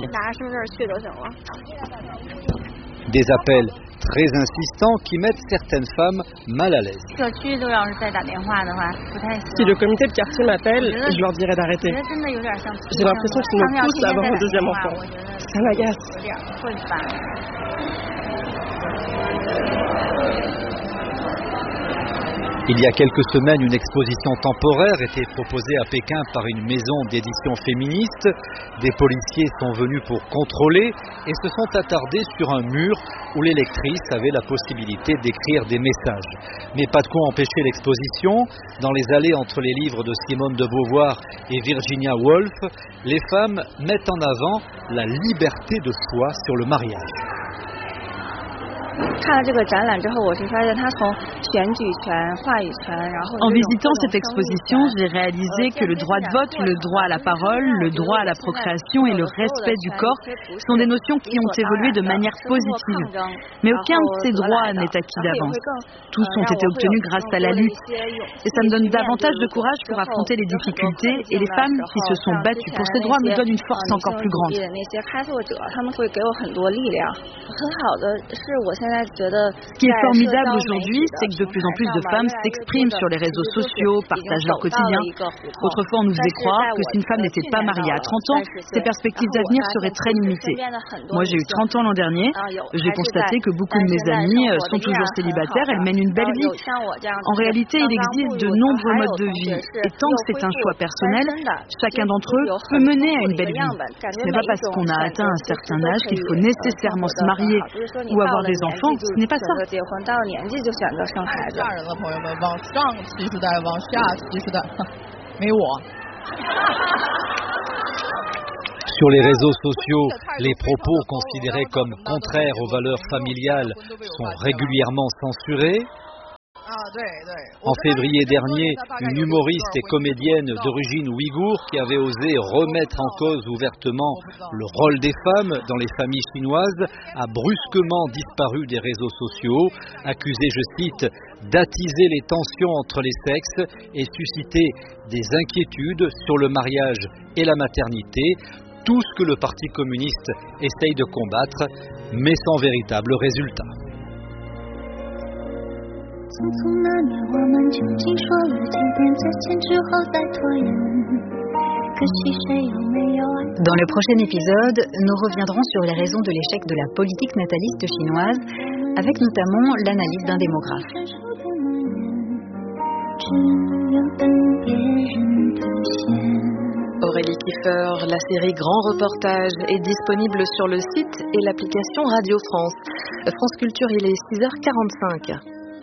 Speaker 1: Des appels très insistants qui mettent certaines femmes mal à l'aise.
Speaker 22: Si le comité de quartier m'appelle, je leur dirai d'arrêter. J'ai l'impression qu'ils me poussent à avoir un deuxième enfant. Ça m'agace.
Speaker 1: Il y a quelques semaines, une exposition temporaire était proposée à Pékin par une maison d'édition féministe. Des policiers sont venus pour contrôler et se sont attardés sur un mur où les lectrices avaient la possibilité d'écrire des messages. Mais pas de quoi empêcher l'exposition. Dans les allées entre les livres de Simone de Beauvoir et Virginia Woolf, les femmes mettent en avant la liberté de choix sur le mariage.
Speaker 20: En visitant cette exposition, j'ai réalisé que le droit de vote, le droit à la parole, le droit à la procréation et le respect du corps sont des notions qui ont évolué de manière positive. Mais aucun de ces droits n'est acquis d'avance. Tous ont été obtenus grâce à la lutte. Et ça me donne davantage de courage pour affronter les difficultés et les femmes qui se sont battues pour ces droits me donnent une force encore plus grande.
Speaker 17: Ce qui est formidable aujourd'hui, c'est que de plus en plus de femmes s'expriment sur les réseaux sociaux, partagent leur quotidien. Autrefois, on nous faisait croire que si une femme n'était pas mariée à trente ans, ses perspectives d'avenir seraient très limitées. Moi, j'ai eu trente ans l'an dernier. J'ai constaté que beaucoup de mes amies sont toujours célibataires, elles mènent une belle vie. En réalité, il existe de nombreux modes de vie. Et tant que c'est un choix personnel, chacun d'entre eux peut mener à une belle vie. Ce n'est pas parce qu'on a atteint un certain âge qu'il faut nécessairement se marier ou avoir des enfants. Ce n'est pas ça.
Speaker 2: Sur les réseaux sociaux, les propos considérés comme contraires aux valeurs familiales sont régulièrement censurés. En février dernier, une humoriste et comédienne d'origine ouïghour qui avait osé remettre en cause ouvertement le rôle des femmes dans les familles chinoises a brusquement disparu des réseaux sociaux, accusée, je cite, d'attiser les tensions entre les sexes et susciter des inquiétudes sur le mariage et la maternité, tout ce que le Parti communiste essaye de combattre, mais sans véritable résultat.
Speaker 19: Dans le prochain épisode, nous reviendrons sur les raisons de l'échec de la politique nataliste chinoise, avec notamment l'analyse d'un démographe.
Speaker 10: Aurélie Kiefer, la série Grand Reportage est disponible sur le site et l'application Radio France. France Culture, il est six heures quarante-cinq.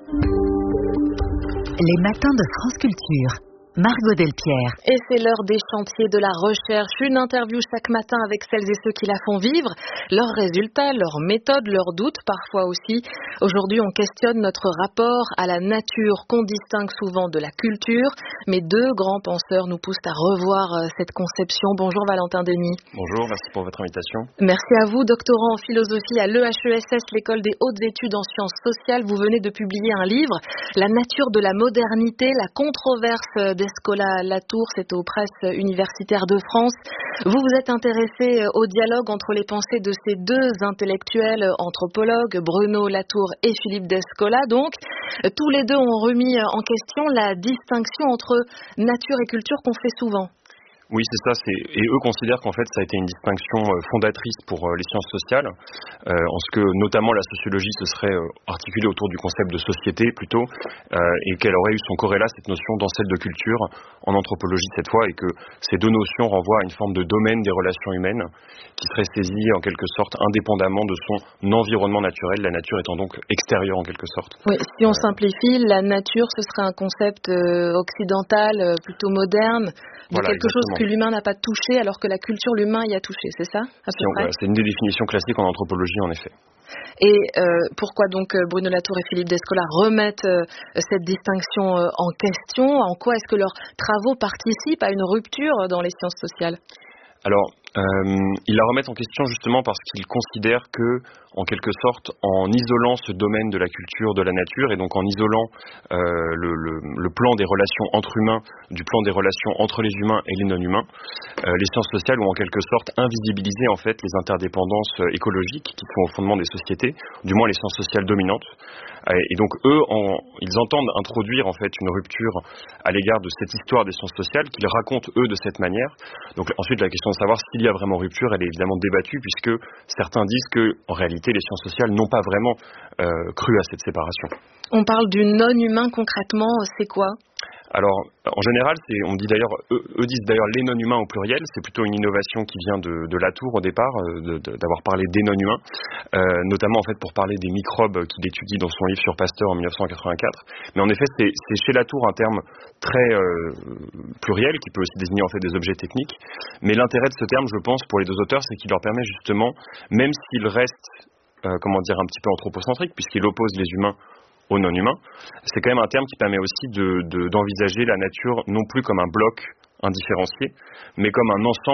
Speaker 9: Les matins de France Culture. Margot Delpierre.
Speaker 10: Et c'est l'heure des chantiers de la recherche. Une interview chaque matin avec celles et ceux qui la font vivre, leurs résultats, leurs méthodes, leurs doutes parfois aussi. Aujourd'hui, on questionne notre rapport à la nature qu'on distingue souvent de la culture. Mais deux grands penseurs nous poussent à revoir cette conception. Bonjour Valentin Denis.
Speaker 3: Bonjour, merci pour votre invitation.
Speaker 10: Merci à vous, doctorant en philosophie à l'E H E S S, l'École des hautes études en sciences sociales. Vous venez de publier un livre, La nature de la modernité, la controverse d'Escola Latour, c'est aux presses universitaires de France. Vous vous êtes intéressé au dialogue entre les pensées de ces deux intellectuels anthropologues, Bruno Latour et Philippe Descola. Donc, tous les deux ont remis en question la distinction entre nature et culture qu'on fait souvent.
Speaker 3: Oui, c'est ça. C'est... Et eux considèrent qu'en fait, ça a été une distinction fondatrice pour les sciences sociales, euh, en ce que notamment la sociologie se serait articulée autour du concept de société plutôt, euh, et qu'elle aurait eu son corrélat, cette notion, dans celle de culture, en anthropologie cette fois, et que ces deux notions renvoient à une forme de domaine des relations humaines qui serait saisie en quelque sorte indépendamment de son environnement naturel, la nature étant donc extérieure en quelque sorte.
Speaker 10: Oui, si on euh... simplifie, la nature, ce serait un concept euh, occidental, euh, plutôt moderne, de voilà, quelque exactement. chose que l'humain n'a pas touché, alors que la culture, l'humain y a touché, c'est ça à peu
Speaker 3: si on,
Speaker 10: près
Speaker 3: C'est une des définitions classiques en anthropologie, en effet.
Speaker 10: Et euh, pourquoi donc Bruno Latour et Philippe Descola remettent euh, cette distinction euh, en question? En quoi est-ce que leurs travaux participent à une rupture dans les sciences sociales?
Speaker 3: Alors, euh, ils la remettent en question justement parce qu'ils considèrent que, en quelque sorte, en isolant ce domaine de la culture, de la nature, et donc en isolant euh, le, le, le plan des relations entre humains du plan des relations entre les humains et les non-humains, euh, les sciences sociales ont en quelque sorte invisibilisé en fait les interdépendances écologiques qui sont au fondement des sociétés, du moins les sciences sociales dominantes. Et donc eux, en, ils entendent introduire en fait une rupture à l'égard de cette histoire des sciences sociales qu'ils racontent eux de cette manière. Donc ensuite la question de savoir s'il y a vraiment rupture, elle est évidemment débattue puisque certains disent que en réalité les sciences sociales n'ont pas vraiment euh, cru à cette séparation.
Speaker 10: On parle du non-humain concrètement, c'est quoi ?
Speaker 3: Alors, en général, c'est, on dit d'ailleurs, eux, eux disent d'ailleurs les non-humains au pluriel. C'est plutôt une innovation qui vient de, de Latour au départ, de, de, d'avoir parlé des non-humains, euh, notamment en fait pour parler des microbes qu'il étudie dans son livre sur Pasteur en dix-neuf cent quatre-vingt-quatre. Mais en effet, c'est, c'est chez Latour un terme très euh, pluriel qui peut aussi désigner en fait des objets techniques. Mais l'intérêt de ce terme, je pense, pour les deux auteurs, c'est qu'il leur permet justement, même s'il reste, euh, comment dire, un petit peu anthropocentrique, puisqu'il oppose les humains aux non-humains, c'est quand même un terme qui permet aussi de, de, d'envisager la nature non plus comme un bloc indifférencié, mais comme un ensemble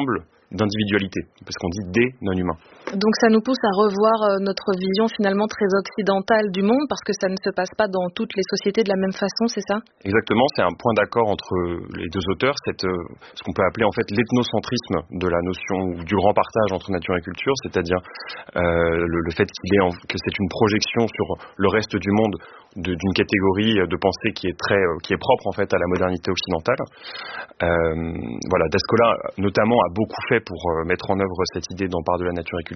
Speaker 3: d'individualité, parce qu'on dit des non-humains.
Speaker 10: Donc ça nous pousse à revoir notre vision finalement très occidentale du monde, parce que ça ne se passe pas dans toutes les sociétés de la même façon, c'est ça ?
Speaker 3: Exactement, c'est un point d'accord entre les deux auteurs, cette, ce qu'on peut appeler en fait l'ethnocentrisme de la notion ou du grand partage entre nature et culture, c'est-à-dire euh, le, le fait qu'il est en, que c'est une projection sur le reste du monde de, d'une catégorie de pensée qui est très, qui est propre en fait à la modernité occidentale. Euh, voilà, Descola notamment a beaucoup fait pour mettre en œuvre cette idée d'empare de la nature et culture.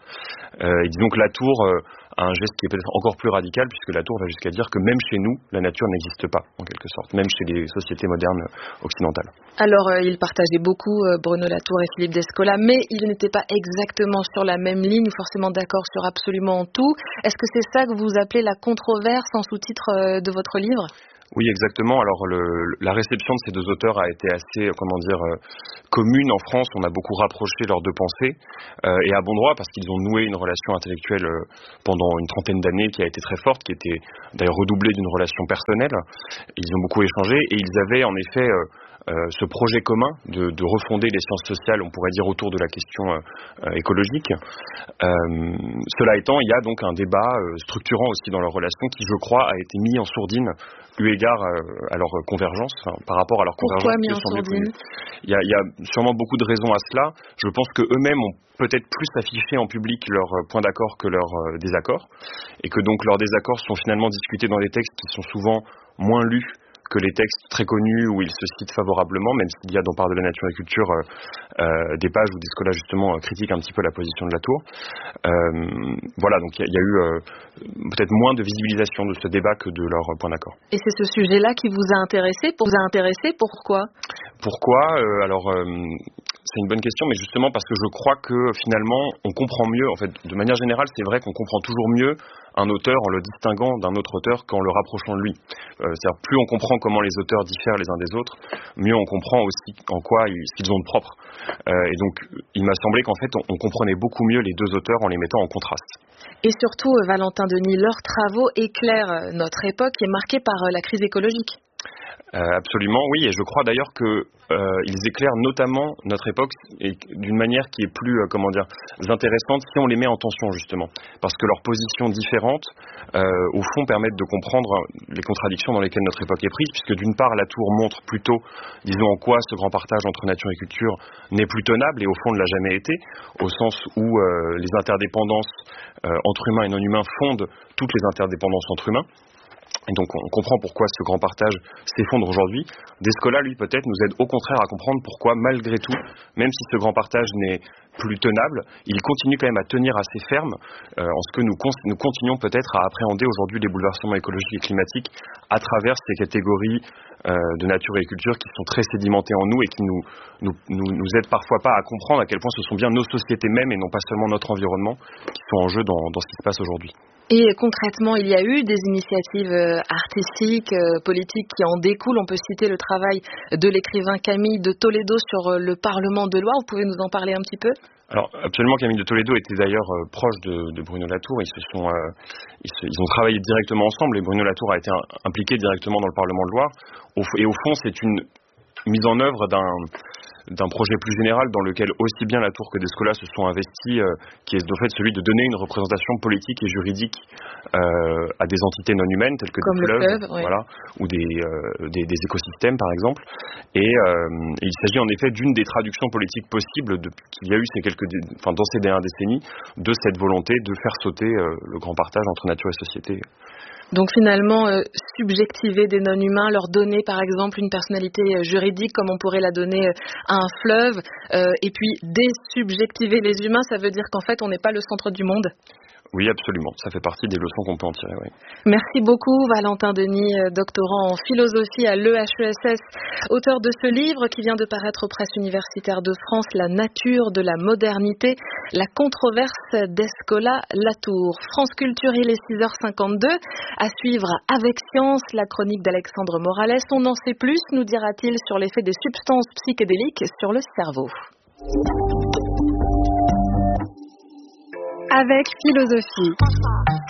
Speaker 3: Euh, et disons que Latour euh, a un geste qui est peut-être encore plus radical, puisque Latour va jusqu'à dire que même chez nous, la nature n'existe pas, en quelque sorte, même chez les sociétés modernes occidentales.
Speaker 10: Alors, euh, il partageait beaucoup euh, Bruno Latour et Philippe Descola, mais ils n'étaient pas exactement sur la même ligne, forcément d'accord sur absolument tout. Est-ce que c'est ça que vous appelez la controverse en sous-titre euh, de votre livre ?
Speaker 3: Oui, exactement. Alors, le, la réception de ces deux auteurs a été assez, comment dire, euh, commune en France. On a beaucoup rapproché leurs deux pensées, euh, et à bon droit, parce qu'ils ont noué une relation intellectuelle euh, pendant une trentaine d'années qui a été très forte, qui était d'ailleurs redoublée d'une relation personnelle. Ils ont beaucoup échangé, et ils avaient en effet euh, euh, ce projet commun de, de refonder les sciences sociales, on pourrait dire, autour de la question euh, écologique. Euh, cela étant, il y a donc un débat euh, structurant aussi dans leur relation qui, je crois, a été mis en sourdine eu égard à leur convergence, enfin, par rapport à leur convergence.
Speaker 10: Pourquoi mis en sourdine ?
Speaker 3: il y, a, il y a sûrement beaucoup de raisons à cela. Je pense qu'eux-mêmes ont peut-être plus affiché en public leurs points d'accord que leurs désaccords, et que donc leurs désaccords sont finalement discutés dans des textes qui sont souvent moins lus que les textes très connus où ils se citent favorablement, même s'il y a dans Part de la nature et culture euh, euh, des pages où Descola justement euh, critique un petit peu la position de Latour. Euh, voilà, donc il y, y a eu euh, peut-être moins de visibilisation de ce débat que de leur point d'accord.
Speaker 10: Et c'est ce sujet-là qui vous a intéressé, pour vous a intéressé, pourquoi ?
Speaker 3: Pourquoi euh, Alors, euh, c'est une bonne question, mais justement parce que je crois que finalement, on comprend mieux, en fait, de manière générale, c'est vrai qu'on comprend toujours mieux un auteur en le distinguant d'un autre auteur qu'en le rapprochant de lui. Euh, c'est-à-dire, plus on comprend comment les auteurs diffèrent les uns des autres, mieux on comprend aussi en quoi ils, ce qu'ils ont de propre. Euh, et donc, il m'a semblé qu'en fait, on, on comprenait beaucoup mieux les deux auteurs en les mettant en contraste.
Speaker 10: Et surtout, Valentin Denis, leurs travaux éclairent notre époque qui est marquée par la crise écologique.
Speaker 3: Euh, absolument, oui, et je crois d'ailleurs que euh, ils éclairent notamment notre époque et d'une manière qui est plus, euh, comment dire, intéressante si on les met en tension justement, parce que leurs positions différentes, euh, au fond, permettent de comprendre les contradictions dans lesquelles notre époque est prise, puisque d'une part, Latour montre plutôt, disons, en quoi ce grand partage entre nature et culture n'est plus tenable et au fond ne l'a jamais été, au sens où euh, les interdépendances euh, entre humains et non humains fondent toutes les interdépendances entre humains. Et donc on comprend pourquoi ce grand partage s'effondre aujourd'hui. Descola, lui, peut-être, nous aide au contraire à comprendre pourquoi, malgré tout, même si ce grand partage n'est plus tenable, il continue quand même à tenir assez ferme, euh, en ce que nous, con- nous continuons peut-être à appréhender aujourd'hui les bouleversements écologiques et climatiques à travers ces catégories euh, de nature et culture qui sont très sédimentées en nous et qui nous, nous, nous, nous aident parfois pas à comprendre à quel point ce sont bien nos sociétés mêmes et non pas seulement notre environnement qui sont en jeu dans, dans ce qui se passe aujourd'hui.
Speaker 10: Et concrètement, il y a eu des initiatives euh, artistiques, euh, politiques qui en découlent. On peut citer le travail de l'écrivain Camille de Toledo sur euh, le Parlement de Loire. Vous pouvez nous en parler un petit peu ?
Speaker 3: Alors absolument, Camille de Toledo était d'ailleurs euh, proche de, de Bruno Latour. Ils se sont, euh, ils, se, ils ont travaillé directement ensemble et Bruno Latour a été un, impliqué directement dans le Parlement de Loire. Au, et au fond, c'est une mise en œuvre d'un d'un projet plus général dans lequel aussi bien Latour que Descola se sont investis, euh, qui est en fait celui de donner une représentation politique et juridique euh, à des entités non humaines telles que
Speaker 10: Comme
Speaker 3: des fleuves,
Speaker 10: fleuve, oui.
Speaker 3: voilà, ou des, euh, des, des écosystèmes par exemple. Et, euh, et il s'agit en effet d'une des traductions politiques possibles de, qu'il y a eu ces quelques, enfin, dans ces dernières décennies, de cette volonté de faire sauter euh, le grand partage entre nature et société.
Speaker 10: Donc finalement, euh, subjectiver des non-humains, leur donner par exemple une personnalité euh, juridique comme on pourrait la donner euh, à un fleuve, euh, et puis désubjectiver les humains, ça veut dire qu'en fait on n'est pas le centre du monde ?
Speaker 3: Oui, absolument. Ça fait partie des leçons qu'on peut en tirer, oui.
Speaker 10: Merci beaucoup, Valentin Denis, doctorant en philosophie à l'E H E S S, auteur de ce livre qui vient de paraître aux presses universitaires de France, La nature de la modernité, la controverse Descola-Latour. France Culture, il est six heures cinquante-deux. À suivre avec science, la chronique d'Alexandre Morales. On en sait plus, nous dira-t-il, sur l'effet des substances psychédéliques sur le cerveau.
Speaker 7: Avec philosophie.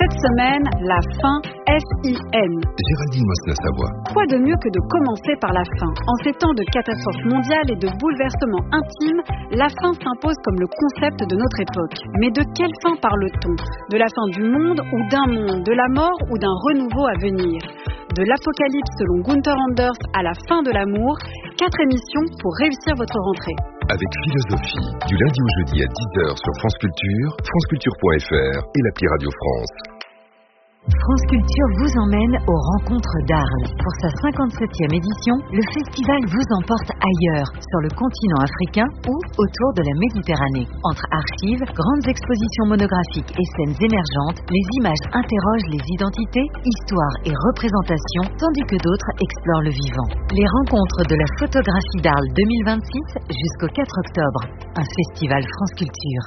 Speaker 4: Cette semaine, la faim, F I N.
Speaker 5: Géraldine Mosna-Savoie.
Speaker 4: Quoi de mieux que de commencer par la faim? En ces temps de catastrophe mondiale et de bouleversements intimes, la faim s'impose comme le concept de notre époque. Mais de quelle faim parle-t-on? De la fin du monde ou d'un monde? De la mort ou d'un renouveau à venir? De l'apocalypse selon Gunther Anders à la fin de l'amour, quatre émissions pour réussir votre rentrée.
Speaker 5: Avec philosophie, du lundi au jeudi à dix heures sur France Culture, franceculture point f r et l'appli Radio France.
Speaker 9: France Culture vous emmène aux rencontres d'Arles. Pour sa cinquante-septième édition, le festival vous emporte ailleurs, sur le continent africain ou autour de la Méditerranée. Entre archives, grandes expositions monographiques et scènes émergentes, les images interrogent les identités, histoires et représentations, tandis que d'autres explorent le vivant. Les rencontres de la photographie d'Arles deux mille vingt-six jusqu'au quatre octobre. Un festival France Culture.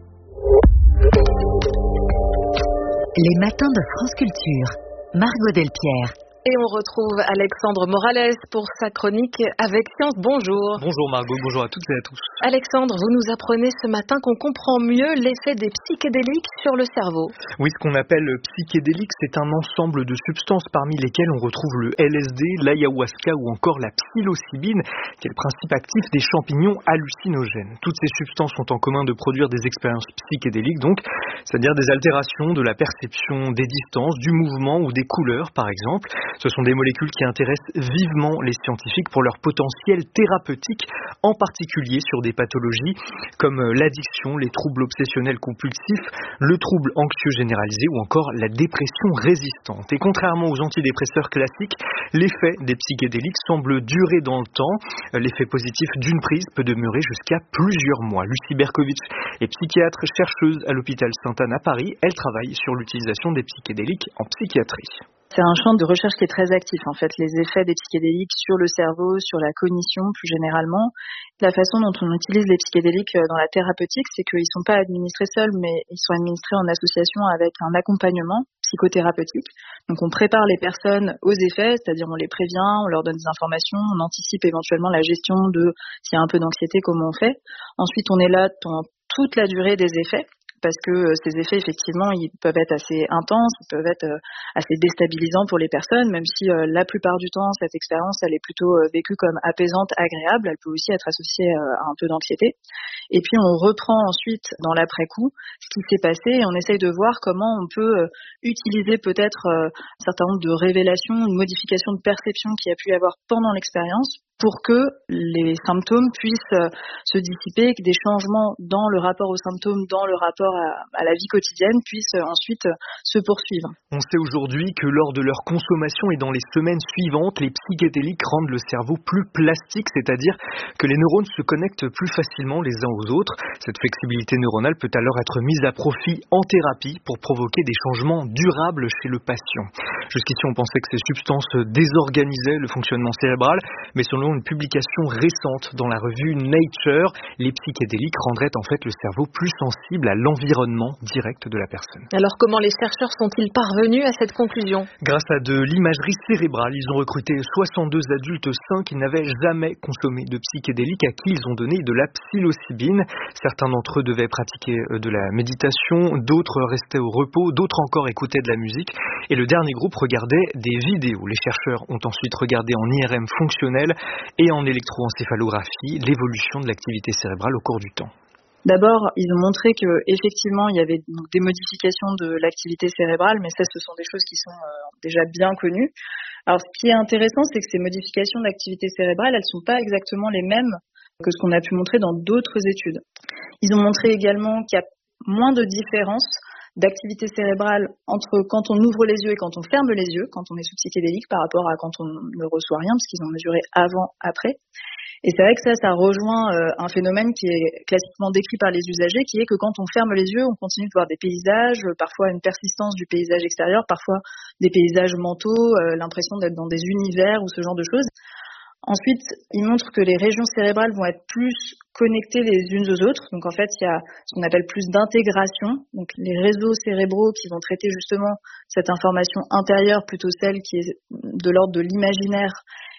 Speaker 9: Les matins de France Culture. Margot Delpierre.
Speaker 10: Et on retrouve Alexandre Morales pour sa chronique Avec Science. Bonjour.
Speaker 23: Bonjour Margot, bonjour à toutes et à tous.
Speaker 10: Alexandre, vous nous apprenez ce matin qu'on comprend mieux l'effet des psychédéliques sur le cerveau.
Speaker 23: Oui, ce qu'on appelle psychédélique, c'est un ensemble de substances parmi lesquelles on retrouve le L S D, l'ayahuasca ou encore la psilocybine, qui est le principe actif des champignons hallucinogènes. Toutes ces substances ont en commun de produire des expériences psychédéliques, donc, c'est-à-dire des altérations de la perception des distances, du mouvement ou des couleurs, par exemple. Ce sont des molécules qui intéressent vivement les scientifiques pour leur potentiel thérapeutique, en particulier sur des pathologies comme l'addiction, les troubles obsessionnels compulsifs, le trouble anxieux généralisé ou encore la dépression résistante. Et contrairement aux antidépresseurs classiques, l'effet des psychédéliques semble durer dans le temps. L'effet positif d'une prise peut demeurer jusqu'à plusieurs mois. Lucie Berkovitch est psychiatre, chercheuse à l'hôpital Sainte-Anne à Paris. Elle travaille sur l'utilisation des psychédéliques en psychiatrie.
Speaker 24: C'est un champ de recherche qui est très actif, en fait, les effets des psychédéliques sur le cerveau, sur la cognition plus généralement. La façon dont on utilise les psychédéliques dans la thérapeutique, c'est qu'ils ne sont pas administrés seuls, mais ils sont administrés en association avec un accompagnement psychothérapeutique. Donc on prépare les personnes aux effets, c'est-à-dire on les prévient, on leur donne des informations, on anticipe éventuellement la gestion de s'il y a un peu d'anxiété, comment on fait. Ensuite, on est là pendant toute la durée des effets, parce que ces effets, effectivement, ils peuvent être assez intenses, ils peuvent être assez déstabilisants pour les personnes, même si euh, la plupart du temps, cette expérience, elle est plutôt euh, vécue comme apaisante, agréable, elle peut aussi être associée euh, à un peu d'anxiété. Et puis, on reprend ensuite, dans l'après-coup, ce qui s'est passé, et on essaye de voir comment on peut euh, utiliser peut-être euh, un certain nombre de révélations, une modification de perception qu'il y a pu y avoir pendant l'expérience, pour que les symptômes puissent euh, se dissiper, que des changements dans le rapport aux symptômes, dans le rapport à, à la vie quotidienne puissent euh, ensuite euh, se poursuivre.
Speaker 23: On sait aujourd'hui que lors de leur consommation et dans les semaines suivantes, les psychédéliques rendent le cerveau plus plastique, c'est-à-dire que les neurones se connectent plus facilement les uns aux autres. Cette flexibilité neuronale peut alors être mise à profit en thérapie pour provoquer des changements durables chez le patient. Jusqu'ici, on pensait que ces substances désorganisaient le fonctionnement cérébral, mais selon une publication récente dans la revue Nature, les psychédéliques rendraient en fait le cerveau plus sensible à l'environnement direct de la personne.
Speaker 10: Alors comment les chercheurs sont-ils parvenus à cette conclusion?
Speaker 23: Grâce à de l'imagerie cérébrale, ils ont recruté soixante-deux adultes sains qui n'avaient jamais consommé de psychédéliques, à qui ils ont donné de la psilocybine. Certains d'entre eux devaient pratiquer de la méditation, d'autres restaient au repos, d'autres encore écoutaient de la musique. Et le dernier groupe regardait des vidéos. Les chercheurs ont ensuite regardé en I R M fonctionnel et en électroencéphalographie l'évolution de l'activité cérébrale au cours du temps.
Speaker 24: D'abord, ils ont montré que effectivement, il y avait donc des modifications de l'activité cérébrale, mais ça, ce sont des choses qui sont euh, déjà bien connues. Alors, ce qui est intéressant, c'est que ces modifications d'activité cérébrale, elles sont pas exactement les mêmes que ce qu'on a pu montrer dans d'autres études. Ils ont montré également qu'il y a moins de différences d'activité cérébrale entre quand on ouvre les yeux et quand on ferme les yeux, quand on est sous psychédélique, par rapport à quand on ne reçoit rien, parce qu'ils ont mesuré avant, après. Et c'est vrai que ça, ça rejoint euh, un phénomène qui est classiquement décrit par les usagers, qui est que quand on ferme les yeux, on continue de voir des paysages, euh, parfois une persistance du paysage extérieur, parfois des paysages mentaux, euh, l'impression d'être dans des univers ou ce genre de choses. Ensuite, il montre que les régions cérébrales vont être plus connectées les unes aux autres. Donc en fait, il y a ce qu'on appelle plus d'intégration. Donc les réseaux cérébraux qui vont traiter justement cette information intérieure, plutôt celle qui est de l'ordre de l'imaginaire,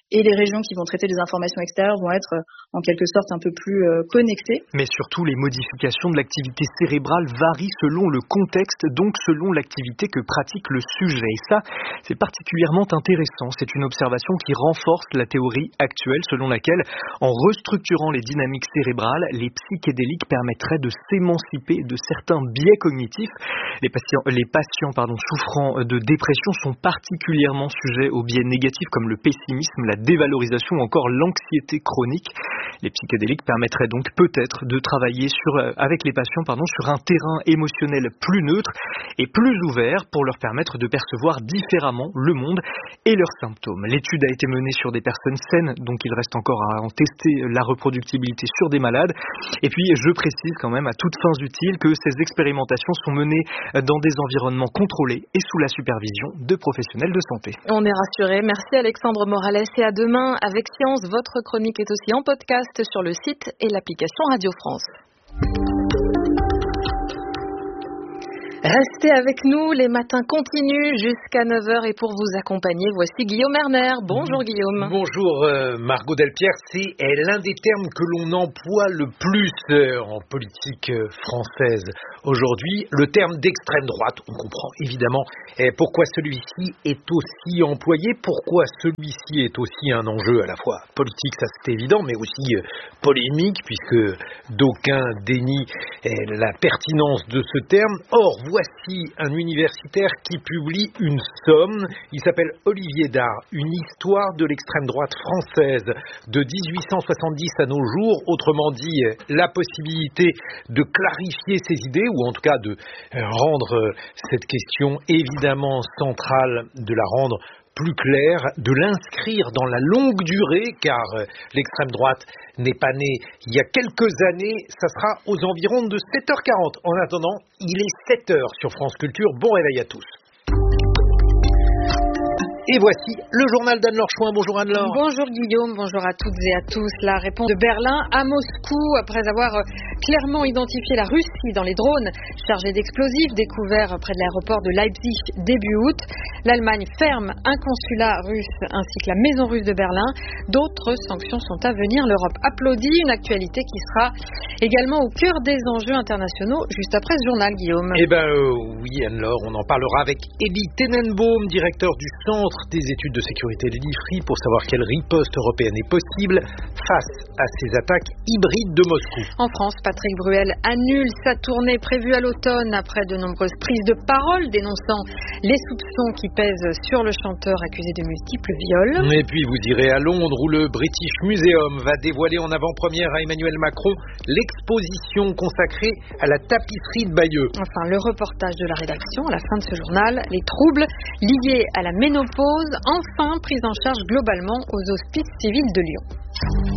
Speaker 24: et les régions qui vont traiter des informations extérieures vont être en quelque sorte un peu plus connectées.
Speaker 23: Mais surtout, les modifications de l'activité cérébrale varient selon le contexte, donc selon l'activité que pratique le sujet. Et ça, c'est particulièrement intéressant. C'est une observation qui renforce la théorie actuelle selon laquelle, en restructurant les dynamiques cérébrales, les psychédéliques permettraient de s'émanciper de certains biais cognitifs. Les patients, les patients pardon, souffrant de dépression sont particulièrement sujets aux biais négatifs comme le pessimisme, la dévalorisation ou encore l'anxiété chronique. Les psychédéliques permettraient donc peut-être de travailler sur, avec les patients pardon, sur un terrain émotionnel plus neutre et plus ouvert pour leur permettre de percevoir différemment le monde et leurs symptômes. L'étude a été menée sur des personnes saines, donc il reste encore à en tester la reproductibilité sur des malades. Et puis je précise quand même à toutes fins utiles que ces expérimentations sont menées dans des environnements contrôlés et sous la supervision de professionnels de santé.
Speaker 10: On est rassurés. Merci Alexandre Morales et à demain avec Science. Votre chronique est aussi en podcast sur le site et l'application Radio France. Restez avec nous, les matins continuent jusqu'à neuf heures et pour vous accompagner, voici Guillaume Erner. Bonjour Guillaume.
Speaker 6: Bonjour euh, Margot Delpierre, c'est l'un des termes que l'on emploie le plus euh, en politique euh, française aujourd'hui, le terme d'extrême droite. On comprend évidemment euh, pourquoi celui-ci est aussi employé, pourquoi celui-ci est aussi un enjeu à la fois politique, ça c'est évident, mais aussi euh, polémique, puisque d'aucuns dénient euh, la pertinence de ce terme. Or, voici un universitaire qui publie une somme, il s'appelle Olivier Dard, une histoire de l'extrême droite française de dix-huit cent soixante-dix à nos jours, autrement dit la possibilité de clarifier ses idées, ou en tout cas de rendre cette question évidemment centrale, de la rendre plus clair, de l'inscrire dans la longue durée, car l'extrême droite n'est pas née il y a quelques années, ça sera aux environs de sept heures quarante. En attendant, il est sept heures sur France Culture. Bon réveil à tous. Et voici le journal d'Anne-Laure Chouin. Bonjour Anne-Laure.
Speaker 10: Bonjour Guillaume, bonjour à toutes et à tous. La réponse de Berlin à Moscou après avoir clairement identifié la Russie dans les drones chargés d'explosifs découverts près de l'aéroport de Leipzig début août. L'Allemagne ferme un consulat russe ainsi que la maison russe de Berlin. D'autres sanctions sont à venir. L'Europe applaudit, une actualité qui sera également au cœur des enjeux internationaux juste après ce journal, Guillaume.
Speaker 6: Eh bien euh, oui Anne-Laure, on en parlera avec Elie Tenenbaum, directeur du Centre des études de sécurité de l'I F R I, pour savoir quelle riposte européenne est possible face à ces attaques hybrides de Moscou.
Speaker 10: En France, Patrick Bruel annule sa tournée prévue à l'automne après de nombreuses prises de parole dénonçant les soupçons qui pèsent sur le chanteur accusé de multiples viols.
Speaker 6: Et puis vous irez à Londres où le British Museum va dévoiler en avant-première à Emmanuel Macron l'exposition consacrée à la tapisserie de Bayeux.
Speaker 10: Enfin, le reportage de la rédaction à la fin de ce journal, les troubles liés à la ménopause, enfin prise en charge globalement aux hospices civils de Lyon.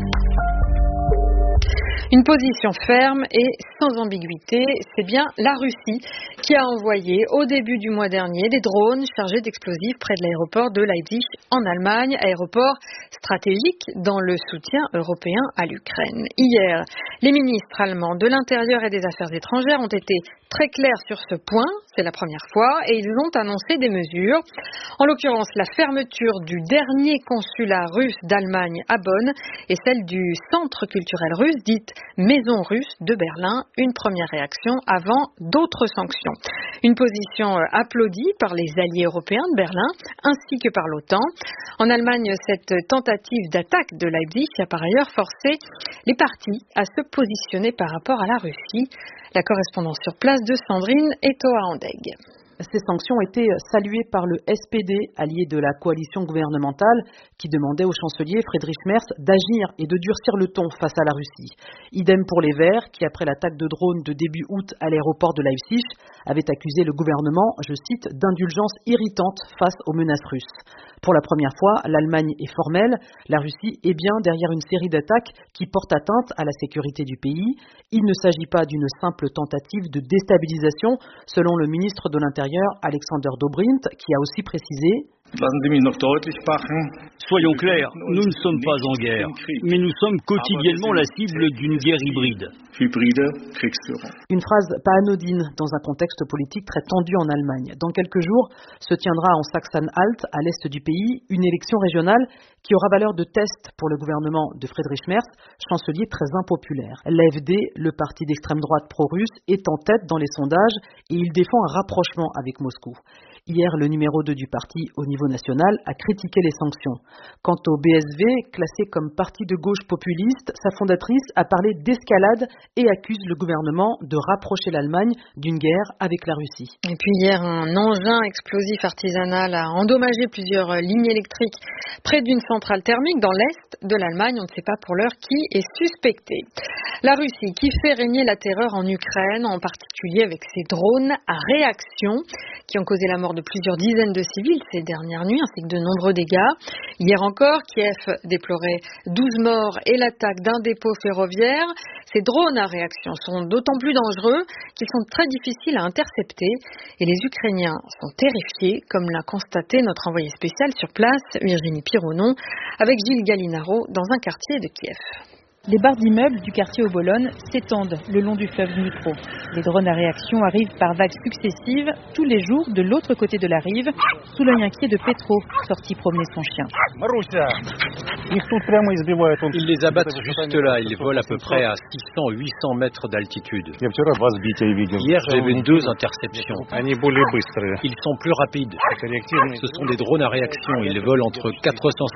Speaker 10: Une position ferme et sans ambiguïté, c'est bien la Russie qui a envoyé au début du mois dernier des drones chargés d'explosifs près de l'aéroport de Leipzig en Allemagne, aéroport stratégique dans le soutien européen à l'Ukraine. Hier, les ministres allemands de l'Intérieur et des Affaires étrangères ont été très clairs sur ce point, c'est la première fois, et ils ont annoncé des mesures. En l'occurrence, la fermeture du dernier consulat russe d'Allemagne à Bonn et celle du centre culturel russe, dite Maison russe de Berlin, une première réaction avant d'autres sanctions. Une position applaudie par les alliés européens de Berlin ainsi que par l'OTAN. En Allemagne, cette tentative d'attaque de Leipzig a par ailleurs forcé les partis à se positionner par rapport à la Russie. La correspondance sur place de Sandrine Etoa-Andeg.
Speaker 8: Ces sanctions ont été saluées par le S P D, allié de la coalition gouvernementale, qui demandait au chancelier Friedrich Merz d'agir et de durcir le ton face à la Russie. Idem pour les Verts, qui après l'attaque de drones de début août à l'aéroport de Leipzig, avaient accusé le gouvernement, je cite, d'indulgence irritante face aux menaces russes. Pour la première fois, l'Allemagne est formelle, la Russie est bien derrière une série d'attaques qui portent atteinte à la sécurité du pays. Il ne s'agit pas d'une simple tentative de déstabilisation, selon le ministre de l'Intérieur Alexander Dobrindt, qui a aussi précisé:
Speaker 11: Soyons clairs, nous ne sommes pas en guerre, mais nous sommes quotidiennement la cible d'une guerre hybride.
Speaker 8: Une phrase pas anodine dans un contexte politique très tendu en Allemagne. Dans quelques jours se tiendra en Sachsen-Anhalt, à l'est du pays, une élection régionale qui aura valeur de test pour le gouvernement de Friedrich Merz, chancelier très impopulaire. L'A F D, le parti d'extrême droite pro-russe, est en tête dans les sondages et il défend un rapprochement avec Moscou. Hier, le numéro deux du parti au niveau national a critiqué les sanctions. Quant au B S V, classé comme parti de gauche populiste, sa fondatrice a parlé d'escalade et accuse le gouvernement de rapprocher l'Allemagne d'une guerre avec la Russie.
Speaker 10: Et puis hier, un engin explosif artisanal a endommagé plusieurs lignes électriques près d'une centrale thermique dans l'est de l'Allemagne. On ne sait pas pour l'heure qui est suspecté. La Russie qui fait régner la terreur en Ukraine, en particulier avec ses drones à réaction qui ont causé la mort de plusieurs dizaines de civils ces dernières nuits, ainsi que de nombreux dégâts. Hier encore, Kiev déplorait douze morts et l'attaque d'un dépôt ferroviaire. Ces drones à réaction sont d'autant plus dangereux qu'ils sont très difficiles à intercepter et les Ukrainiens sont terrifiés, comme l'a constaté notre envoyé spécial sur place, Virginie Pironon, avec Gilles Gallinaro dans un quartier de Kiev.
Speaker 12: Les barres d'immeubles du quartier Obolon s'étendent le long du fleuve Dnipro. Les drones à réaction arrivent par vagues successives tous les jours de l'autre côté de la rive, sous l'œil inquiet de Petro, sorti promener son chien.
Speaker 2: Ils les abattent juste là, ils volent à peu près à six cents à huit cents mètres d'altitude. Hier, j'ai vu deux interceptions. Ils sont plus rapides. Ce sont des drones à réaction, ils volent entre quatre cent